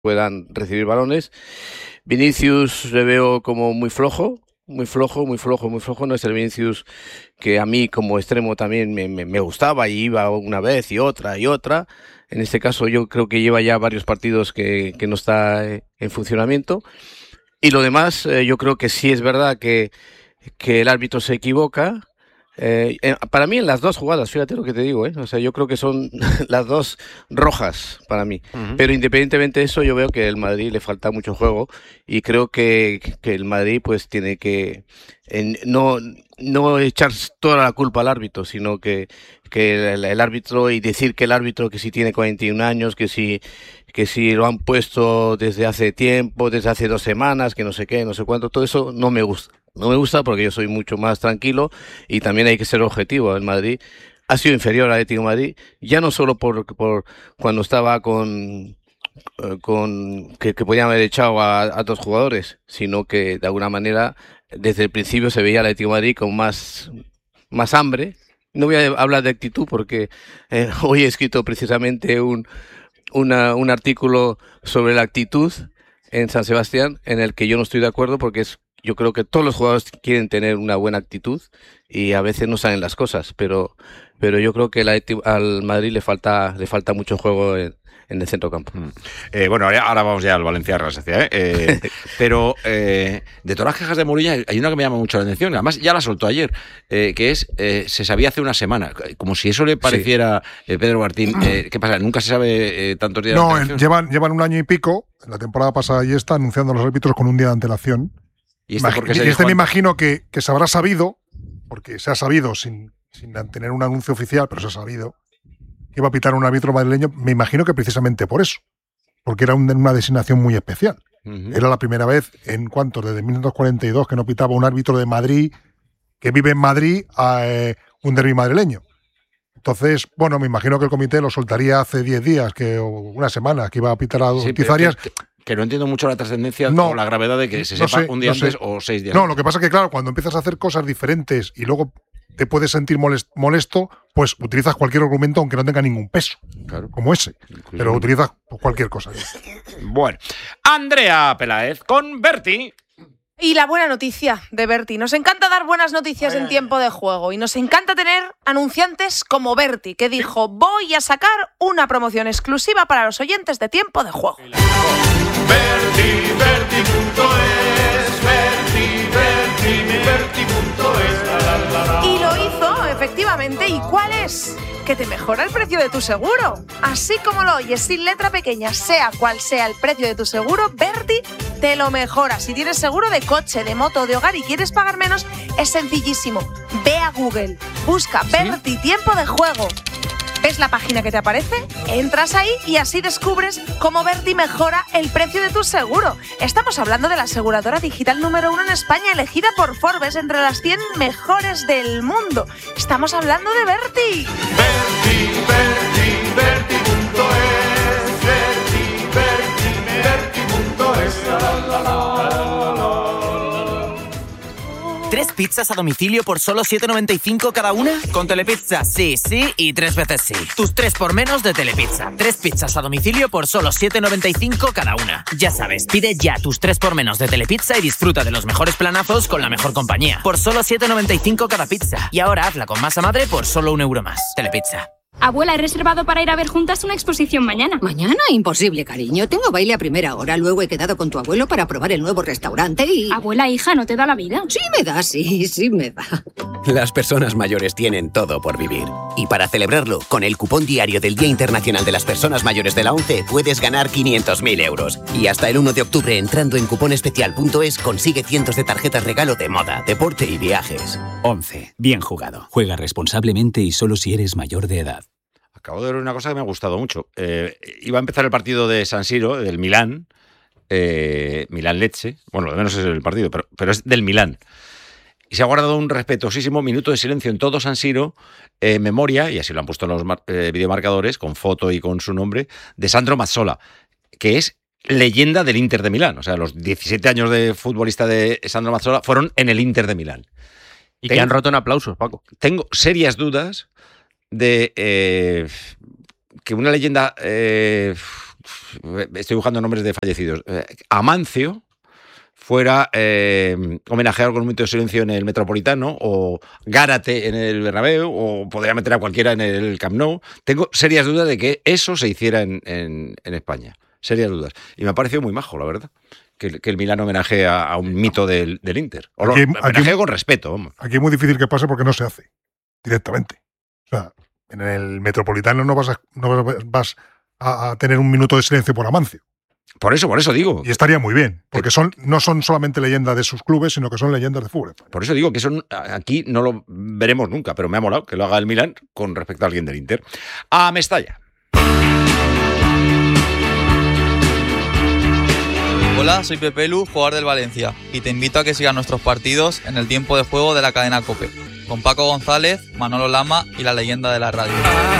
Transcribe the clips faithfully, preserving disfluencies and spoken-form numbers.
puedan recibir balones. Vinicius le veo como muy flojo, muy flojo, muy flojo, muy flojo. No es el Vinicius que a mí como extremo también me, me, me gustaba y iba una vez y otra y otra. En este caso yo creo que lleva ya varios partidos que, que no está en funcionamiento. Y lo demás, eh, yo creo que sí es verdad que, que el árbitro se equivoca. Eh, eh, para mí en las dos jugadas, fíjate lo que te digo, ¿eh? O sea, yo creo que son las dos rojas para mí. Uh-huh. Pero independientemente de eso, yo veo que el Madrid le falta mucho juego y creo que, que el Madrid pues tiene que eh, no, no echar toda la culpa al árbitro, sino que, que el, el árbitro y decir que el árbitro que si tiene cuarenta y un años, que si, que si lo han puesto desde hace tiempo, desde hace dos semanas, que no sé qué, no sé cuánto, todo eso no me gusta. No me gusta porque yo soy mucho más tranquilo y también hay que ser objetivo. El Madrid ha sido inferior al Atlético de Madrid, ya no solo por, por cuando estaba con, con que, que podían haber echado a, a dos jugadores, sino que de alguna manera desde el principio se veía al Atlético de Madrid con más, más hambre. No voy a hablar de actitud porque eh, hoy he escrito precisamente un, una, un artículo sobre la actitud en San Sebastián en el que yo no estoy de acuerdo porque es yo creo que todos los jugadores quieren tener una buena actitud y a veces no salen las cosas, pero pero yo creo que la, al Madrid le falta le falta mucho juego en, en el centro campo. Mm. Eh, bueno, ahora, ahora vamos ya al Valencia Real Sociedad, ¿eh? eh, pero eh, de todas las quejas de Mourinho hay una que me llama mucho la atención, además ya la soltó ayer, eh, que es, eh, se sabía hace una semana, como si eso le pareciera, sí. eh, Pedro Martín, eh, ¿qué pasa? ¿Nunca se sabe eh, tantos días no, de antelación? llevan, llevan un año y pico, la temporada pasada y esta, anunciando a los árbitros con un día de antelación. Y este, Imag- y este me imagino que, que se habrá sabido, porque se ha sabido sin, sin tener un anuncio oficial, pero se ha sabido que iba a pitar un árbitro madrileño, me imagino que precisamente por eso, porque era un, una designación muy especial. Uh-huh. Era la primera vez en cuanto desde mil novecientos cuarenta y dos que no pitaba un árbitro de Madrid, que vive en Madrid, a eh, un derbi madrileño. Entonces, bueno, me imagino que el comité lo soltaría hace diez días, que, o una semana, que iba a pitar a dos sí, Arias. Que, que no entiendo mucho la trascendencia no, o la gravedad de que se no sepa sé, un día no antes sé. o seis días No, antes. Lo que pasa es que, claro, cuando empiezas a hacer cosas diferentes y luego te puedes sentir molest- molesto, pues utilizas cualquier argumento aunque no tenga ningún peso, claro. Como ese. Incluso. Pero utilizas cualquier cosa. Bueno, Andrea Peláez con Berti. Y la buena noticia de Berti. Nos encanta dar buenas noticias en tiempo de juego y nos encanta tener anunciantes como Berti, que dijo, voy a sacar una promoción exclusiva para los oyentes de tiempo de juego. Berti, Berti punto es, Berti, Berti, Berti punto es. Y lo hizo, efectivamente. ¿Y cuál es? Que te mejora el precio de tu seguro. Así como lo oyes, sin letra pequeña, sea cual sea el precio de tu seguro, Berti te lo mejora. Si tienes seguro de coche, de moto, de hogar y quieres pagar menos, es sencillísimo. Ve a Google, busca ¿Sí? Berti Tiempo de Juego. ¿Ves la página que te aparece? Entras ahí y así descubres cómo Berti mejora el precio de tu seguro. Estamos hablando de la aseguradora digital número uno en España, elegida por Forbes entre las cien mejores del mundo. Estamos hablando de Berti. Berti, Berti, Berti punto es, Berti, Berti, Berti punto es. La, la, la, la, la. ¿Tres pizzas a domicilio por solo siete noventa y cinco cada una? Con Telepizza, sí, sí y tres veces sí. Tus tres por menos de Telepizza. Tres pizzas a domicilio por solo siete noventa y cinco cada una. Ya sabes, pide ya tus tres por menos de Telepizza y disfruta de los mejores planazos con la mejor compañía. Por solo siete noventa y cinco cada pizza. Y ahora hazla con masa madre por solo un euro más. Telepizza. Abuela, he reservado para ir a ver juntas una exposición mañana. ¿Mañana? Imposible, cariño. Tengo baile a primera hora. Luego he quedado con tu abuelo para probar el nuevo restaurante y... Abuela, hija, ¿no te da la vida? Sí me da, sí, sí me da. Las personas mayores tienen todo por vivir. Y para celebrarlo, con el cupón diario del Día Internacional de las Personas Mayores de la ONCE, puedes ganar quinientos mil euros. Y hasta el uno de octubre, entrando en cuponespecial punto es, consigue cientos de tarjetas regalo de moda, deporte y viajes. ONCE. Bien jugado. Juega responsablemente y solo si eres mayor de edad. Acabo de ver una cosa que me ha gustado mucho. Eh, iba a empezar el partido de San Siro, del Milán, eh, Milán-Lecce. Bueno, lo de menos es el partido, pero, pero es del Milán. Y se ha guardado un respetuosísimo minuto de silencio en todo San Siro, en eh, memoria, y así lo han puesto en los mar- eh, videomarcadores, con foto y con su nombre, de Sandro Mazzola, que es leyenda del Inter de Milán. O sea, los diecisiete años de futbolista de Sandro Mazzola fueron en el Inter de Milán. Y tengo, que han roto en aplausos, Paco. Tengo serias dudas de eh, que una leyenda eh, estoy buscando nombres de fallecidos, eh, Amancio fuera eh, homenajeado con un minuto de silencio en el Metropolitano, o Gárate en el Bernabéu, o podría meter a cualquiera en el Camp Nou. Tengo serias dudas de que eso se hiciera en, en, en España. Serias dudas. Y me ha parecido muy majo, la verdad, que, que el Milán homenajee a, a un mito del, del Inter. O lo Aquí- homenajeo aquí- con respeto, vamos. Aquí es muy difícil que pase porque no se hace directamente. O sea, en el Metropolitano no vas a, no vas, vas a, a tener un minuto de silencio por Amancio. Por eso, por eso digo. Y estaría muy bien, porque son, no son solamente leyendas de sus clubes, sino que son leyendas de fútbol. Por eso digo que eso aquí no lo veremos nunca, pero me ha molado que lo haga el Milán con respecto a alguien del Inter. A Mestalla. Hola, soy Pepe Lu, jugador del Valencia, y te invito a que sigas nuestros partidos en el tiempo de juego de la cadena COPE, con Paco González, Manolo Lama y la leyenda de la radio.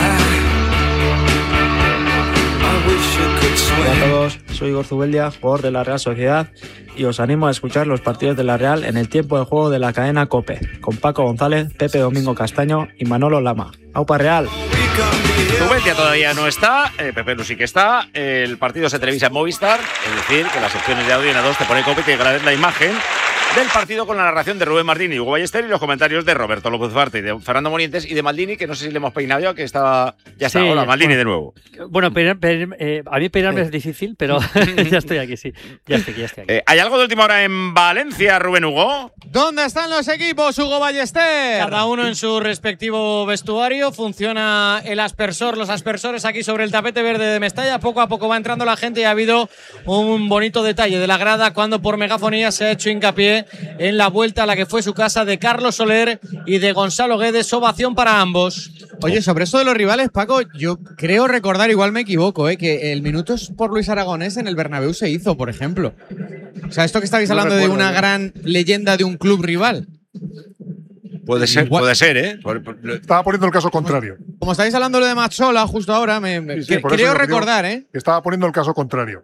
Hola a todos, soy Igor Zubeldia, jugador de la Real Sociedad, y os animo a escuchar los partidos de la Real en el tiempo de juego de la cadena COPE, con Paco González, Pepe Domingo Castaño y Manolo Lama. ¡Aupa Real! Zubeldia todavía no está, eh, Pepe Lu sí que está, el partido se televisa en Movistar, es decir, que las secciones de audio en A dos te pone COPE y te grabes la imagen del partido con la narración de Rubén Martín y Hugo Ballester y los comentarios de Roberto López Ufarte y de Fernando Morientes y de Maldini, que no sé si le hemos peinado ya, que estaba... Ya está, Sí, hola Maldini bueno. de nuevo. Bueno, peinar- peinar- eh, a mí peinarme es difícil, pero ya estoy aquí, sí. Ya estoy aquí, ya estoy aquí. Eh, ¿Hay algo de última hora en Valencia, Rubén Hugo? ¿Dónde están los equipos, Hugo Ballester? Cada uno en su respectivo vestuario. Funciona el aspersor, los aspersores aquí sobre el tapete verde de Mestalla. Poco a poco va entrando la gente y ha habido un bonito detalle de la grada cuando por megafonía se ha hecho hincapié en la vuelta a la que fue su casa de Carlos Soler y de Gonzalo Guedes. Ovación para ambos. Oye, sobre esto de los rivales, Paco, yo creo recordar, igual me equivoco, ¿eh? que el Minutos por Luis Aragonés en el Bernabéu se hizo, por ejemplo. O sea, esto que estabais No hablando de recuerdo, una ¿no? gran leyenda de un club rival. Puede ser, Igual- puede ser, ¿eh? Por- por- Estaba poniendo el caso contrario. Como estáis hablando de Mazzola justo ahora, me, me- Sí, sí, que- por eso creo yo digo recordar, ¿eh? que Estaba poniendo el caso contrario.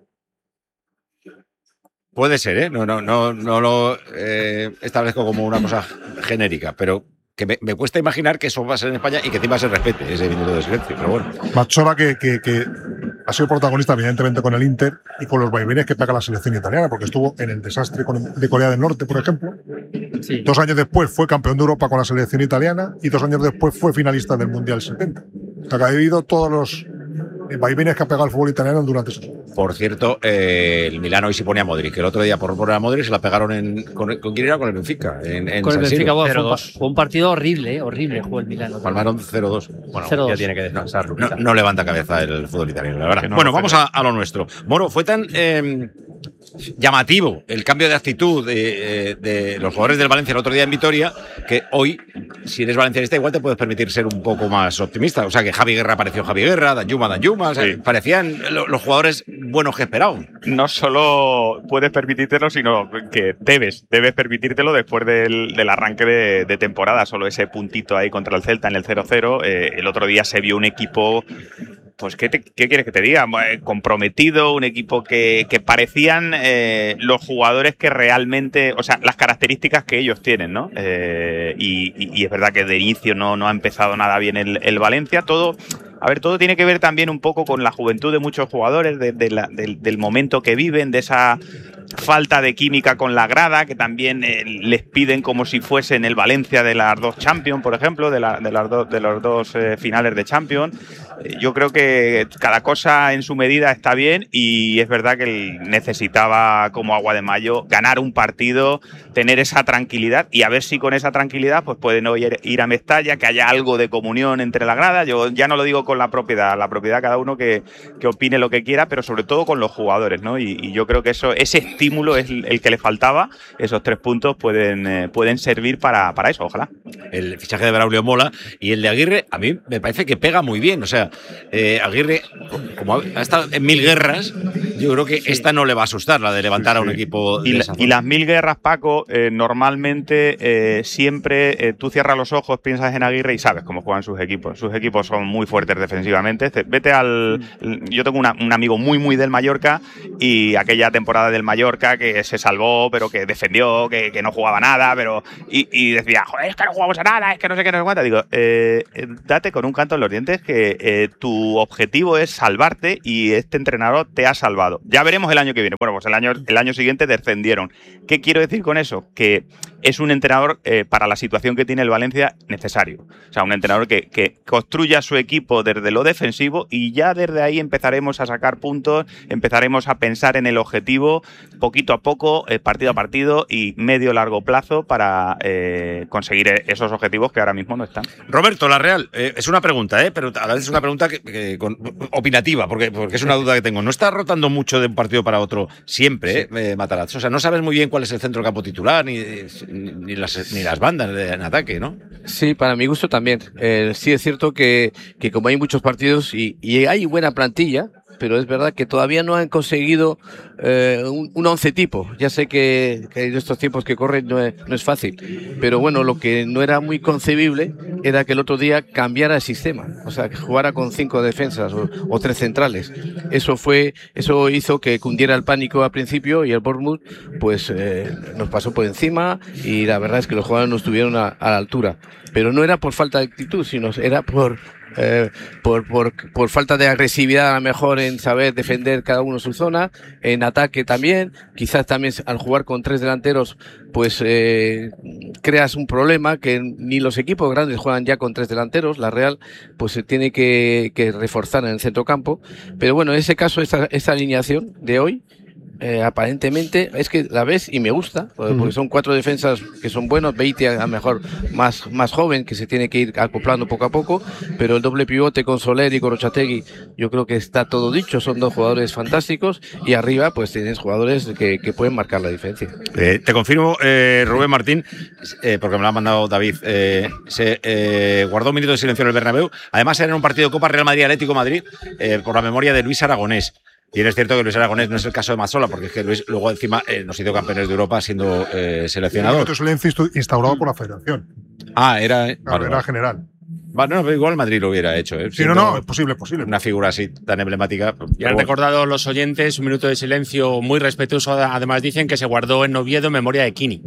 Puede ser, ¿eh? No, no, no, no lo eh, establezco como una cosa genérica, pero que me, me cuesta imaginar que eso va a ser en España y que encima se respete ese minuto de silencio, pero bueno. Mazzola que, que, que ha sido protagonista evidentemente con el Inter y con los vaivenes que pega la selección italiana, porque estuvo en el desastre con- de Corea del Norte, por ejemplo. Sí. Dos años después fue campeón de Europa con la selección italiana y dos años después fue finalista del Mundial setenta. O sea, que ha vivido todos los eh, vaivenes que ha pegado el fútbol italiano durante esos años. Por cierto, eh, el Milán hoy se pone a Modric, que el otro día por poner a Modric se la pegaron en, con, ¿con quién era? Con el Benfica, en, en Con el San Siro. Benfica, bueno, fue, un, pa- fue un partido horrible, eh, horrible jugó el Milán. Palmaron cero dos. Bueno, cero dos. ya tiene que descansar. No, no levanta cabeza el fútbol italiano, la verdad. Que no bueno, lo vamos a, a lo nuestro. Moro, fue tan eh, llamativo el cambio de actitud de, eh, de los jugadores del Valencia el otro día en Vitoria, que hoy, si eres valencianista, igual te puedes permitir ser un poco más optimista. O sea, que Javi Guerra apareció Javi Guerra, Danjuma, Danjuma. O sea, Sí. parecían lo- los jugadores buenos que esperaban. No solo puedes permitírtelo, sino que debes, debes permitírtelo después del, del arranque de, de temporada. Solo ese puntito ahí contra el Celta en el cero cero. Eh, el otro día se vio un equipo, pues, ¿qué, te- qué quieres que te diga? Eh, comprometido, un equipo que, que parecían eh, los jugadores que realmente, o sea, las características que ellos tienen, ¿no? Eh, y, y- y es verdad que de inicio no, no ha empezado nada bien el, el Valencia. Todo, a ver, todo tiene que ver también un poco con la juventud de muchos jugadores, de- de la- del, del momento que viven, de esa falta de química con la grada, que también eh, les piden como si fuesen el Valencia de las dos Champions, por ejemplo, de, la- de, las dos- de los dos eh, finales de Champions. Eh, yo creo que cada cosa en su medida está bien y es verdad que él necesitaba, como agua de mayo, ganar un partido, tener esa tranquilidad y a ver si con esa tranquilidad pues pueden hoy ir, ir a Mestalla, que haya algo de comunión entre la grada. Yo ya no lo digo con la propiedad, la propiedad cada uno que, que opine lo que quiera, pero sobre todo con los jugadores, ¿no? Y, y yo creo que eso, ese estímulo es el, el que le faltaba. Esos tres puntos pueden, eh, pueden servir para, para eso, ojalá. El fichaje de Braulio mola y el de Aguirre a mí me parece que pega muy bien. O sea, eh, Aguirre, como ha ha estado en mil guerras, yo creo que esta no le va a asustar, la de levantar a un equipo de Y, la- esa y forma. las mil guerras, Paco, eh, normalmente eh, siempre eh, tú cierras los ojos, piensas en Aguirre y sabes cómo juegan sus equipos. Sus equipos son muy fuertes defensivamente. Este- Vete al. Yo tengo una- un amigo muy, muy del Mallorca y aquella temporada del Mallorca Mallorca que se salvó, pero que defendió, que, que no jugaba nada, pero y, y decía, joder, es que no jugamos a nada, es que no sé qué, no sé cuánto. Digo, eh, date con un canto en los dientes que eh, tu objetivo es salvarte y este entrenador te ha salvado. Ya veremos el año que viene. Bueno, pues el año, el año siguiente descendieron. ¿Qué quiero decir con eso? Que es un entrenador eh, para la situación que tiene el Valencia necesario. O sea, un entrenador que, que construya su equipo desde lo defensivo y ya desde ahí empezaremos a sacar puntos, empezaremos a pensar en el objetivo poquito a poco, eh, partido a partido y medio largo plazo para eh, conseguir esos objetivos que ahora mismo no están. Roberto, la Real, eh, es una pregunta, eh, pero a la vez es una pregunta que, que, con, opinativa, porque, porque es una duda que tengo. ¿No está rotando mucho de un partido para otro siempre, sí. eh, Matarazzo? O sea, no sabes muy bien cuál es el centro campo titular ni, ni, las, ni las bandas en ataque, ¿no? Sí, para mi gusto también. Eh, sí es cierto que, que como hay muchos partidos y, y hay buena plantilla, pero es verdad que todavía no han conseguido eh, un, un once tipo. Ya sé que, que en estos tiempos que corren no es, no es fácil, pero bueno, lo que no era muy concebible era que el otro día cambiara el sistema, o sea, que jugara con cinco defensas o, o tres centrales. Eso fue, eso hizo que cundiera el pánico al principio y el Bournemouth pues eh, nos pasó por encima y la verdad es que los jugadores no estuvieron a, a la altura. Pero no era por falta de actitud, sino era por Eh, por, por, por falta de agresividad a lo mejor en saber defender cada uno su zona, en ataque también, quizás también al jugar con tres delanteros pues eh, creas un problema que ni los equipos grandes juegan ya con tres delanteros. La Real pues se tiene que, que reforzar en el centrocampo, pero bueno, en ese caso esta, esta alineación de hoy Eh, aparentemente es que la ves y me gusta porque uh-huh. son cuatro defensas que son buenos. Beite a lo mejor más, más joven que se tiene que ir acoplando poco a poco, pero el doble pivote con Soler y con Ochategui yo creo que está todo dicho, son dos jugadores fantásticos y arriba pues tienes jugadores que, que pueden marcar la diferencia. eh, te confirmo, eh, Rubén Martín, eh, porque me lo ha mandado David, eh, se eh, guardó un minuto de silencio en el Bernabéu, además era en un partido de Copa Real Madrid-Atlético Madrid eh, por la memoria de Luis Aragonés. Y es cierto que Luis Aragonés no es el caso de Mazzola, porque es que Luis luego encima eh, nos hizo campeones de Europa siendo eh, seleccionador. Otro silencio instaurado por la Federación. Ah, era, eh, claro, vale, era vale. general. Bueno, no, pero igual Madrid lo hubiera hecho. ¿eh? Sí, no, no, es posible, es posible. Una figura así tan emblemática. Y han recordado los oyentes un minuto de silencio muy respetuoso. Además dicen que se guardó en Oviedo en memoria de Kini.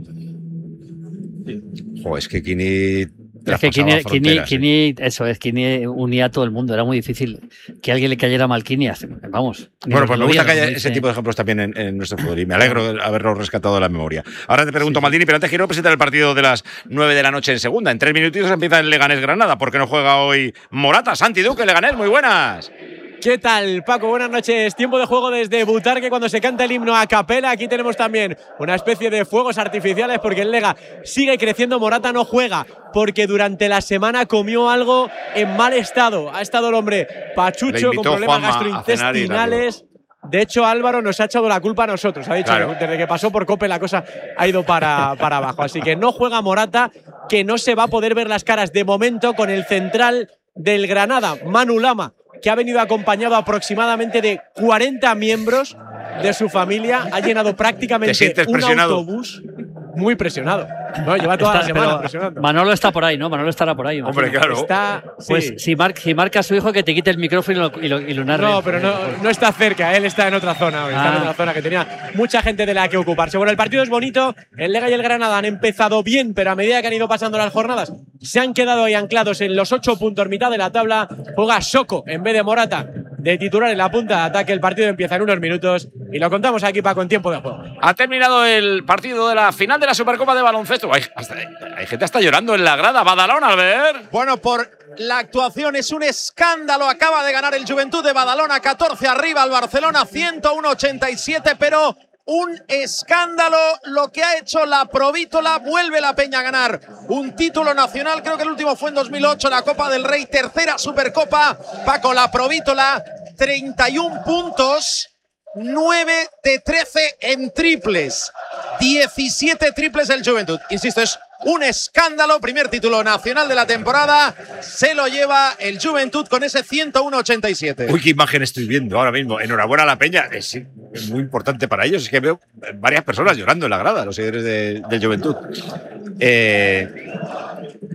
Jo, es que Kini… Es que Kini, Kini, Kini, eso es, Kini unía a todo el mundo. Era muy difícil que a alguien le cayera mal Kini. Vamos. Bueno, pues me gusta que haya ese tipo de ejemplos también en, en nuestro fútbol y me alegro de haberlo rescatado de la memoria. Ahora te pregunto, sí, Maldini, pero antes quiero presentar el partido de las nueve de la noche en segunda. En tres minutitos empieza el Leganés-Granada. ¿Por qué no juega hoy Morata? Santi Duque, Leganés, muy buenas. ¿Qué tal, Paco? Buenas noches. Tiempo de juego desde Butarque cuando se canta el himno a capela. Aquí tenemos también una especie de fuegos artificiales porque el Lega sigue creciendo. Morata no juega porque durante la semana comió algo en mal estado. Ha estado el hombre pachucho con problemas Juanma gastrointestinales. De hecho, Álvaro nos ha echado la culpa a nosotros. Ha dicho, claro, desde que pasó por Cope la cosa ha ido para, para abajo. Así que no juega Morata, que no se va a poder ver las caras de momento con el central del Granada, Manu Lama, que ha venido acompañado aproximadamente de cuarenta miembros de su familia. Ha llenado prácticamente un autobús. Muy presionado. No, lleva toda está, la semana presionando. Manolo está por ahí, ¿no? Manolo estará por ahí. Hombre, claro. Está, pues sí. si, mar, si marca a su hijo que te quite el micrófono y lo, y lo, y lo narre. No, pero no, no está cerca. Él está en otra zona. Está ah. en otra zona que tenía mucha gente de la que ocuparse. Bueno, el partido es bonito. El Lega y el Granada han empezado bien, pero a medida que han ido pasando las jornadas se han quedado ahí anclados en los ocho puntos, mitad de la tabla. Juega Soko en vez de Morata de titular en la punta de ataque. El partido empieza en unos minutos y lo contamos aquí, Paco, en tiempo de juego. Ha terminado el partido de la final de la Supercopa de baloncesto. Hay, hasta, hay gente hasta llorando en la grada. Badalona, Albert. Bueno, por la actuación es un escándalo. Acaba de ganar el Juventud de Badalona catorce arriba al Barcelona ciento uno a ochenta y siete, pero un escándalo lo que ha hecho la Provítola. Vuelve la Peña a ganar un título nacional. Creo que el último fue en dos mil ocho, la Copa del Rey, tercera Supercopa. Paco, la Provítola, treinta y uno puntos, nueve de trece en triples, diecisiete triples del Juventud. Insisto, es un escándalo. Primer título nacional de la temporada. Se lo lleva el Juventud con ese ciento uno a ochenta y siete. Uy, qué imagen estoy viendo ahora mismo. Enhorabuena a la Peña. Es, es muy importante para ellos. Es que veo varias personas llorando en la grada, los seguidores de, del Juventud. Eh,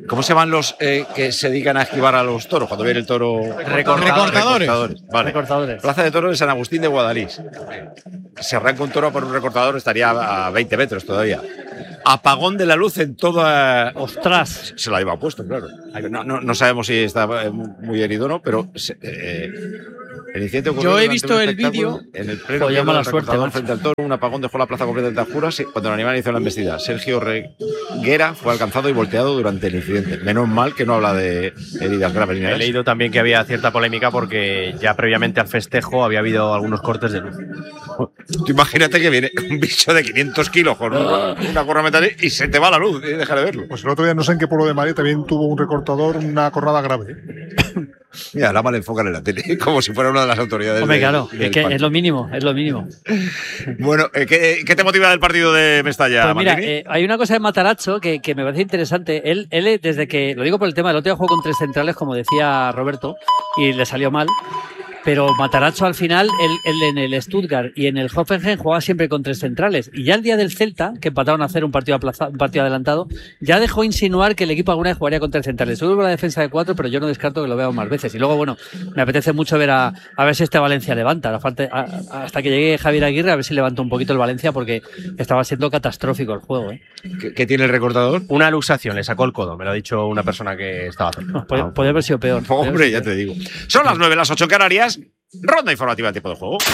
¿Cómo se llaman los eh, que se dedican a esquivar a los toros cuando viene el toro? Recortadores. Recortadores. Vale. Recortadores. Plaza de Toros de San Agustín de Guadalís. Se arranca un toro por un recortador, estaría a veinte metros todavía. Apagón de la luz en toda. ¡Ostras! Se lo lleva puesto, claro. No, no, no sabemos si está muy herido o no, pero. Eh, el incidente ocurrió Yo he durante visto un el espectáculo vídeo. En el pleno Pues llama la suerte, recortador macho. frente al toro, un apagón dejó la plaza completa de Tajuras cuando el animal hizo la embestida. Sergio Reguera fue alcanzado y volteado durante el incidente. Menos mal que no habla de heridas graves ni nada. He leído también que había cierta polémica porque ya previamente al festejo había habido algunos cortes de luz. Tú imagínate que viene un bicho de quinientos kilos con una, una correa metálica y se te va la luz y deja de verlo. Pues el otro día no sé en qué pueblo de Madrid también tuvo un recortador una cornada grave. Mira, la mal enfocan en la tele, como si fuera una de las autoridades. Hombre, de, claro, del es que parque. es lo mínimo, es lo mínimo. Bueno, ¿qué, ¿qué te motiva del partido de Mestalla, Pues mira, Martini? eh, hay una cosa de Matarazzo que, que me parece interesante. Él, él, desde que, lo digo por el tema, el otro día jugó con tres centrales, como decía Roberto, y le salió mal. Pero Matarazzo al final, él, él en el Stuttgart y en el Hoffenheim jugaba siempre con tres centrales. Y ya el día del Celta, que empataron a hacer un partido aplazado, un partido adelantado, ya dejó insinuar que el equipo alguna vez jugaría con tres centrales. Seguro la defensa de cuatro, pero yo no descarto que lo veamos más veces. Y luego, bueno, me apetece mucho ver a, a ver si este Valencia levanta. La falta, a, hasta que llegue Javier Aguirre, a ver si levanta un poquito el Valencia, porque estaba siendo catastrófico el juego. ¿eh? ¿Qué, ¿Qué tiene el recortador? Una luxación, le sacó el codo, me lo ha dicho una persona que estaba cerca. No, puede, puede haber sido peor. Hombre, ya te digo. Son las nueve, las ocho en Canarias. Ronda informativa de tiempo de juego.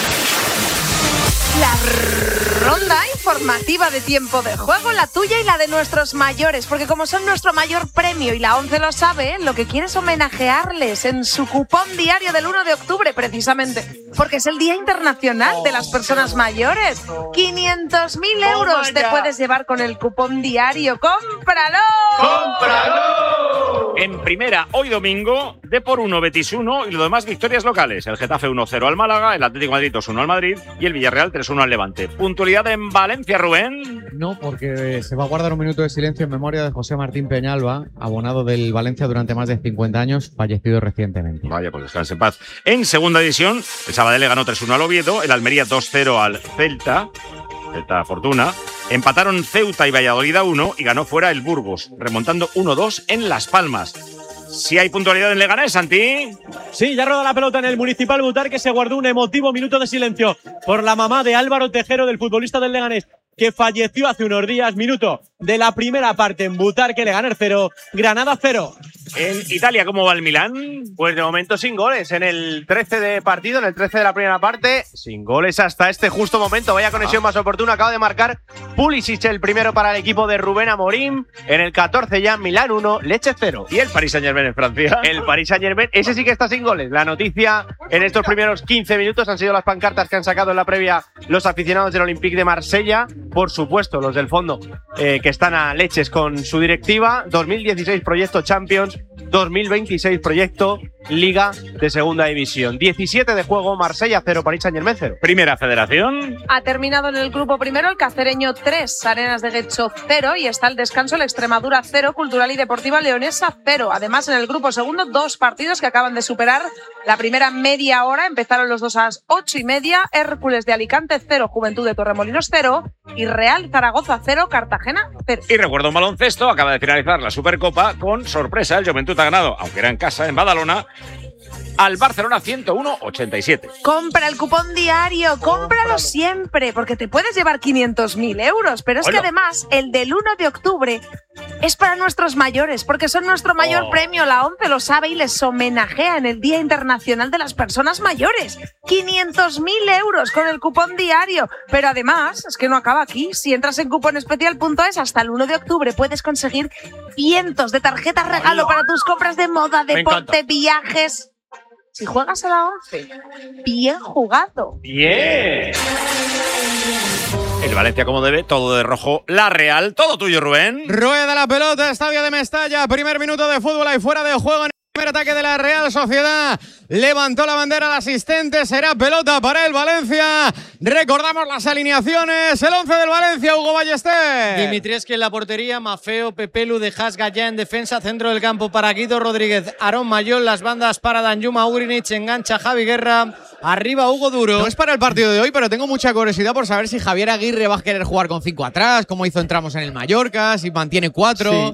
La ronda informativa de tiempo de juego, la tuya y la de nuestros mayores, porque como son nuestro mayor premio y la ONCE lo sabe, lo que quiere es homenajearles en su cupón diario del uno de octubre, precisamente, porque es el Día Internacional de las Personas Mayores. quinientos mil euros te puedes llevar con el cupón diario. ¡Cómpralo! ¡Cómpralo! En primera, hoy domingo, de por uno, Betis uno y lo demás victorias locales. El Getafe uno cero al Málaga, el Atlético de Madrid dos uno al Madrid y el Villarreal tres uno al Levante. Puntualidad en Valencia, Rubén. No, porque se va a guardar un minuto de silencio en memoria de José Martín Peñalba, abonado del Valencia durante más de cincuenta años, fallecido recientemente. Vaya, pues descanse en paz. En segunda división, el Sabadell ganó tres uno al Oviedo, el Almería dos cero al Celta. Celta Fortuna. Empataron Ceuta y Valladolid a uno y ganó fuera el Burgos, remontando uno dos en Las Palmas. Si hay puntualidad en Leganés, Santi. Sí, ya roda la pelota en el Municipal Butar, que se guardó un emotivo minuto de silencio por la mamá de Álvaro Tejero, del futbolista del Leganés, que falleció hace unos días. Minuto de la primera parte en Butar, que Leganés cero, Granada cero. En Italia, ¿cómo va el Milán? Pues de momento sin goles. En el trece de partido, en el trece de la primera parte, sin goles hasta este justo momento. Vaya conexión más oportuna. Acaba de marcar Pulisic, el primero para el equipo de Rubén Amorim. En el catorce ya, Milán uno, Lecce cero. ¿Y el Paris Saint-Germain en Francia? El Paris Saint-Germain, ese sí que está sin goles. La noticia en estos primeros quince minutos han sido las pancartas que han sacado en la previa los aficionados del Olympique de Marsella. Por supuesto, los del fondo, eh, que están a leches con su directiva. dos mil dieciséis proyecto Champions, dos mil veintiséis proyecto Liga de Segunda División. diecisiete de juego, Marsella cero, Paris Saint-Germain cero. Primera Federación. Ha terminado en el grupo primero el Cacereño tres, Arenas de Guecho cero y está el descanso el Extremadura cero, Cultural y Deportiva Leonesa cero. Además, en el grupo segundo, dos partidos que acaban de superar la primera media hora. Empezaron los dos a las ocho y media. Hércules de Alicante cero, Juventud de Torremolinos cero y Real Zaragoza cero, Cartagena cero. Y recuerdo un baloncesto, acaba de finalizar la Supercopa con sorpresa. El Juventud ha ganado, aunque era en casa, en Badalona, al Barcelona ciento uno a ochenta y siete. Compra el cupón diario, cómpralo siempre, porque te puedes llevar quinientos mil euros. Pero es Hola. que además, el del uno de octubre es para nuestros mayores, porque son nuestro mayor Oh. premio. La ONCE lo sabe y les homenajea en el Día Internacional de las Personas Mayores. quinientos mil euros con el cupón diario. Pero además, es que no acaba aquí. Si entras en cuponespecial punto es, hasta el uno de octubre puedes conseguir cientos de tarjetas regalo para tus compras de moda, Me deporte, viajes. Si juegas a la ONCE, bien jugado. ¡Bien! El Valencia como debe, todo de rojo. La Real, todo tuyo, Rubén. Rueda la pelota, estadio de Mestalla, primer minuto de fútbol ahí fuera de juego en el primer ataque de la Real Sociedad. Levantó la bandera al asistente, será pelota para el Valencia. Recordamos las alineaciones, el once del Valencia, Hugo Ballester. Dimitrievski en la portería, Mafeo, Pepelu, de Hasga ya en defensa, centro del campo para Guido Rodríguez, Aarón Mayol, las bandas para Danjuma Ugrinic, engancha Javi Guerra, arriba Hugo Duro. No es para el partido de hoy, pero tengo mucha curiosidad por saber si Javier Aguirre va a querer jugar con cinco atrás, como hizo entramos en el Mallorca, si mantiene cuatro. Sí.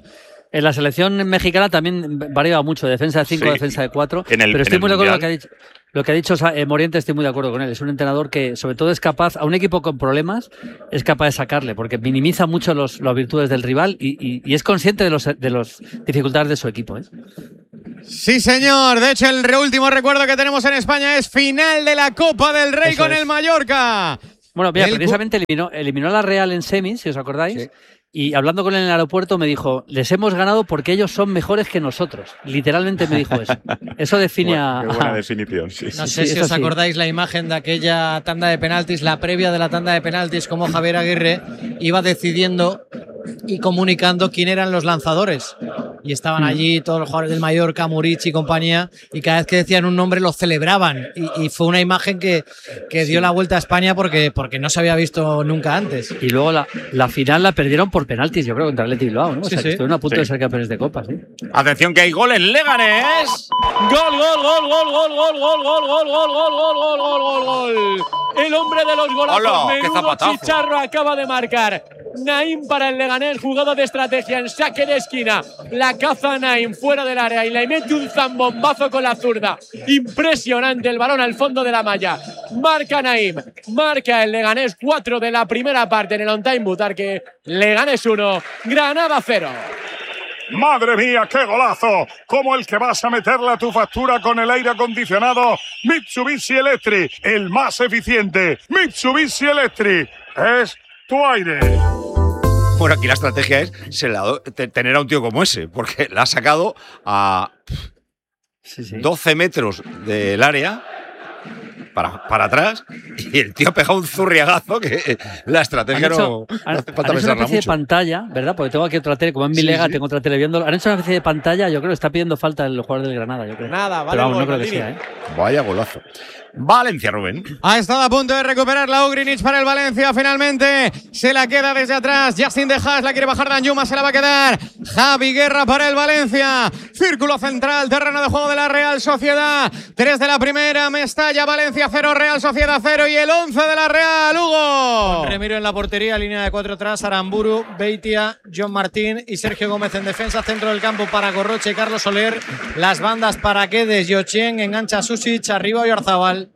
En la selección mexicana también varía mucho, defensa de cinco, Sí. defensa de cuatro. En el- pero en estoy el muy de acuerdo con lo Mundial. que ha dicho. Lo que ha dicho eh, Moriente, estoy muy de acuerdo con él. Es un entrenador que, sobre todo, es capaz, a un equipo con problemas, es capaz de sacarle, porque minimiza mucho los, las virtudes del rival y, y, y es consciente de las de los dificultades de su equipo. ¿eh? Sí, señor. De hecho, el re- último recuerdo que tenemos en España es final de la Copa del Rey Eso con es. el Mallorca. Bueno, mira, El cu- precisamente eliminó, eliminó a la Real en semis, si os acordáis. Y hablando con él en el aeropuerto me dijo, les hemos ganado porque ellos son mejores que nosotros. Literalmente me dijo eso. Eso define a... Qué buena a- definición, sí. No Sí, sé sí, si es os así. acordáis la imagen de aquella tanda de penaltis, la previa de la tanda de penaltis, como Javier Aguirre iba decidiendo y comunicando quién eran los lanzadores. Y estaban allí todos los jugadores del Mallorca, Murich y compañía, y cada vez que decían un nombre lo celebraban. Y, y fue una imagen que, que dio la vuelta a España porque, porque no se había visto nunca antes. Y luego la, la final la perdieron por penaltis, yo creo, contra el Athletic Bilbao, ¿no? O Sí, sea, que sí. estuvieron a punto Sí. de ser campeones de Copa, ¿sí? Atención que hay gol en Leganés. Gol, gol, gol, gol, gol, gol, gol, gol, gol, gol, gol, gol, gol, gol, gol, gol. El hombre de los golazos, Hola, qué menudo zapatazo. chicharro acaba de marcar. Naim para el Leganés, jugada de estrategia en saque de esquina. La caza Naim fuera del área y le mete un zambombazo con la zurda. Impresionante el balón al fondo de la malla. Marca Naim, marca el Leganés cuatro de la primera parte en el on time butar que Leganés uno, Granada cero. ¡Madre mía, qué golazo! Como el que vas a meterle a tu factura con el aire acondicionado Mitsubishi Electric, el más eficiente. Mitsubishi Electric es tu aire. Bueno, aquí la estrategia es se la do- te- tener a un tío como ese, porque la ha sacado a doce metros del área para, para atrás y el tío ha pegado un zurriagazo que la estrategia Han hecho, no, no han- hace han falta hecho una pensarla especie de mucho. pantalla, ¿verdad? Porque tengo aquí otra tele, como en mi Sí, lega, sí. tengo otra tele viéndolo. Han hecho una especie de pantalla, yo creo que está pidiendo falta el jugador del Granada, yo creo. Nada, vale Pero vamos, el no gol, creo que Maldini. sea, ¿eh? Vaya golazo. Valencia, Rubén. Ha estado a punto de recuperar la Ugrinich para el Valencia. Finalmente se la queda desde atrás. Justin De Haas la quiere bajar. Danjuma se la va a quedar. Javi Guerra para el Valencia. Círculo central, terreno de juego de la Real Sociedad. Tres de la primera. Mestalla, Valencia cero, Real Sociedad cero. Y el once de la Real, Hugo. Remiro en la portería, línea de cuatro atrás, Aramburu, Beitia, John Martín y Sergio Gómez en defensa, centro del campo para Gorroche y Carlos Soler, las bandas para Quedes, Yochien, engancha a Susic, arriba Oyarzabal.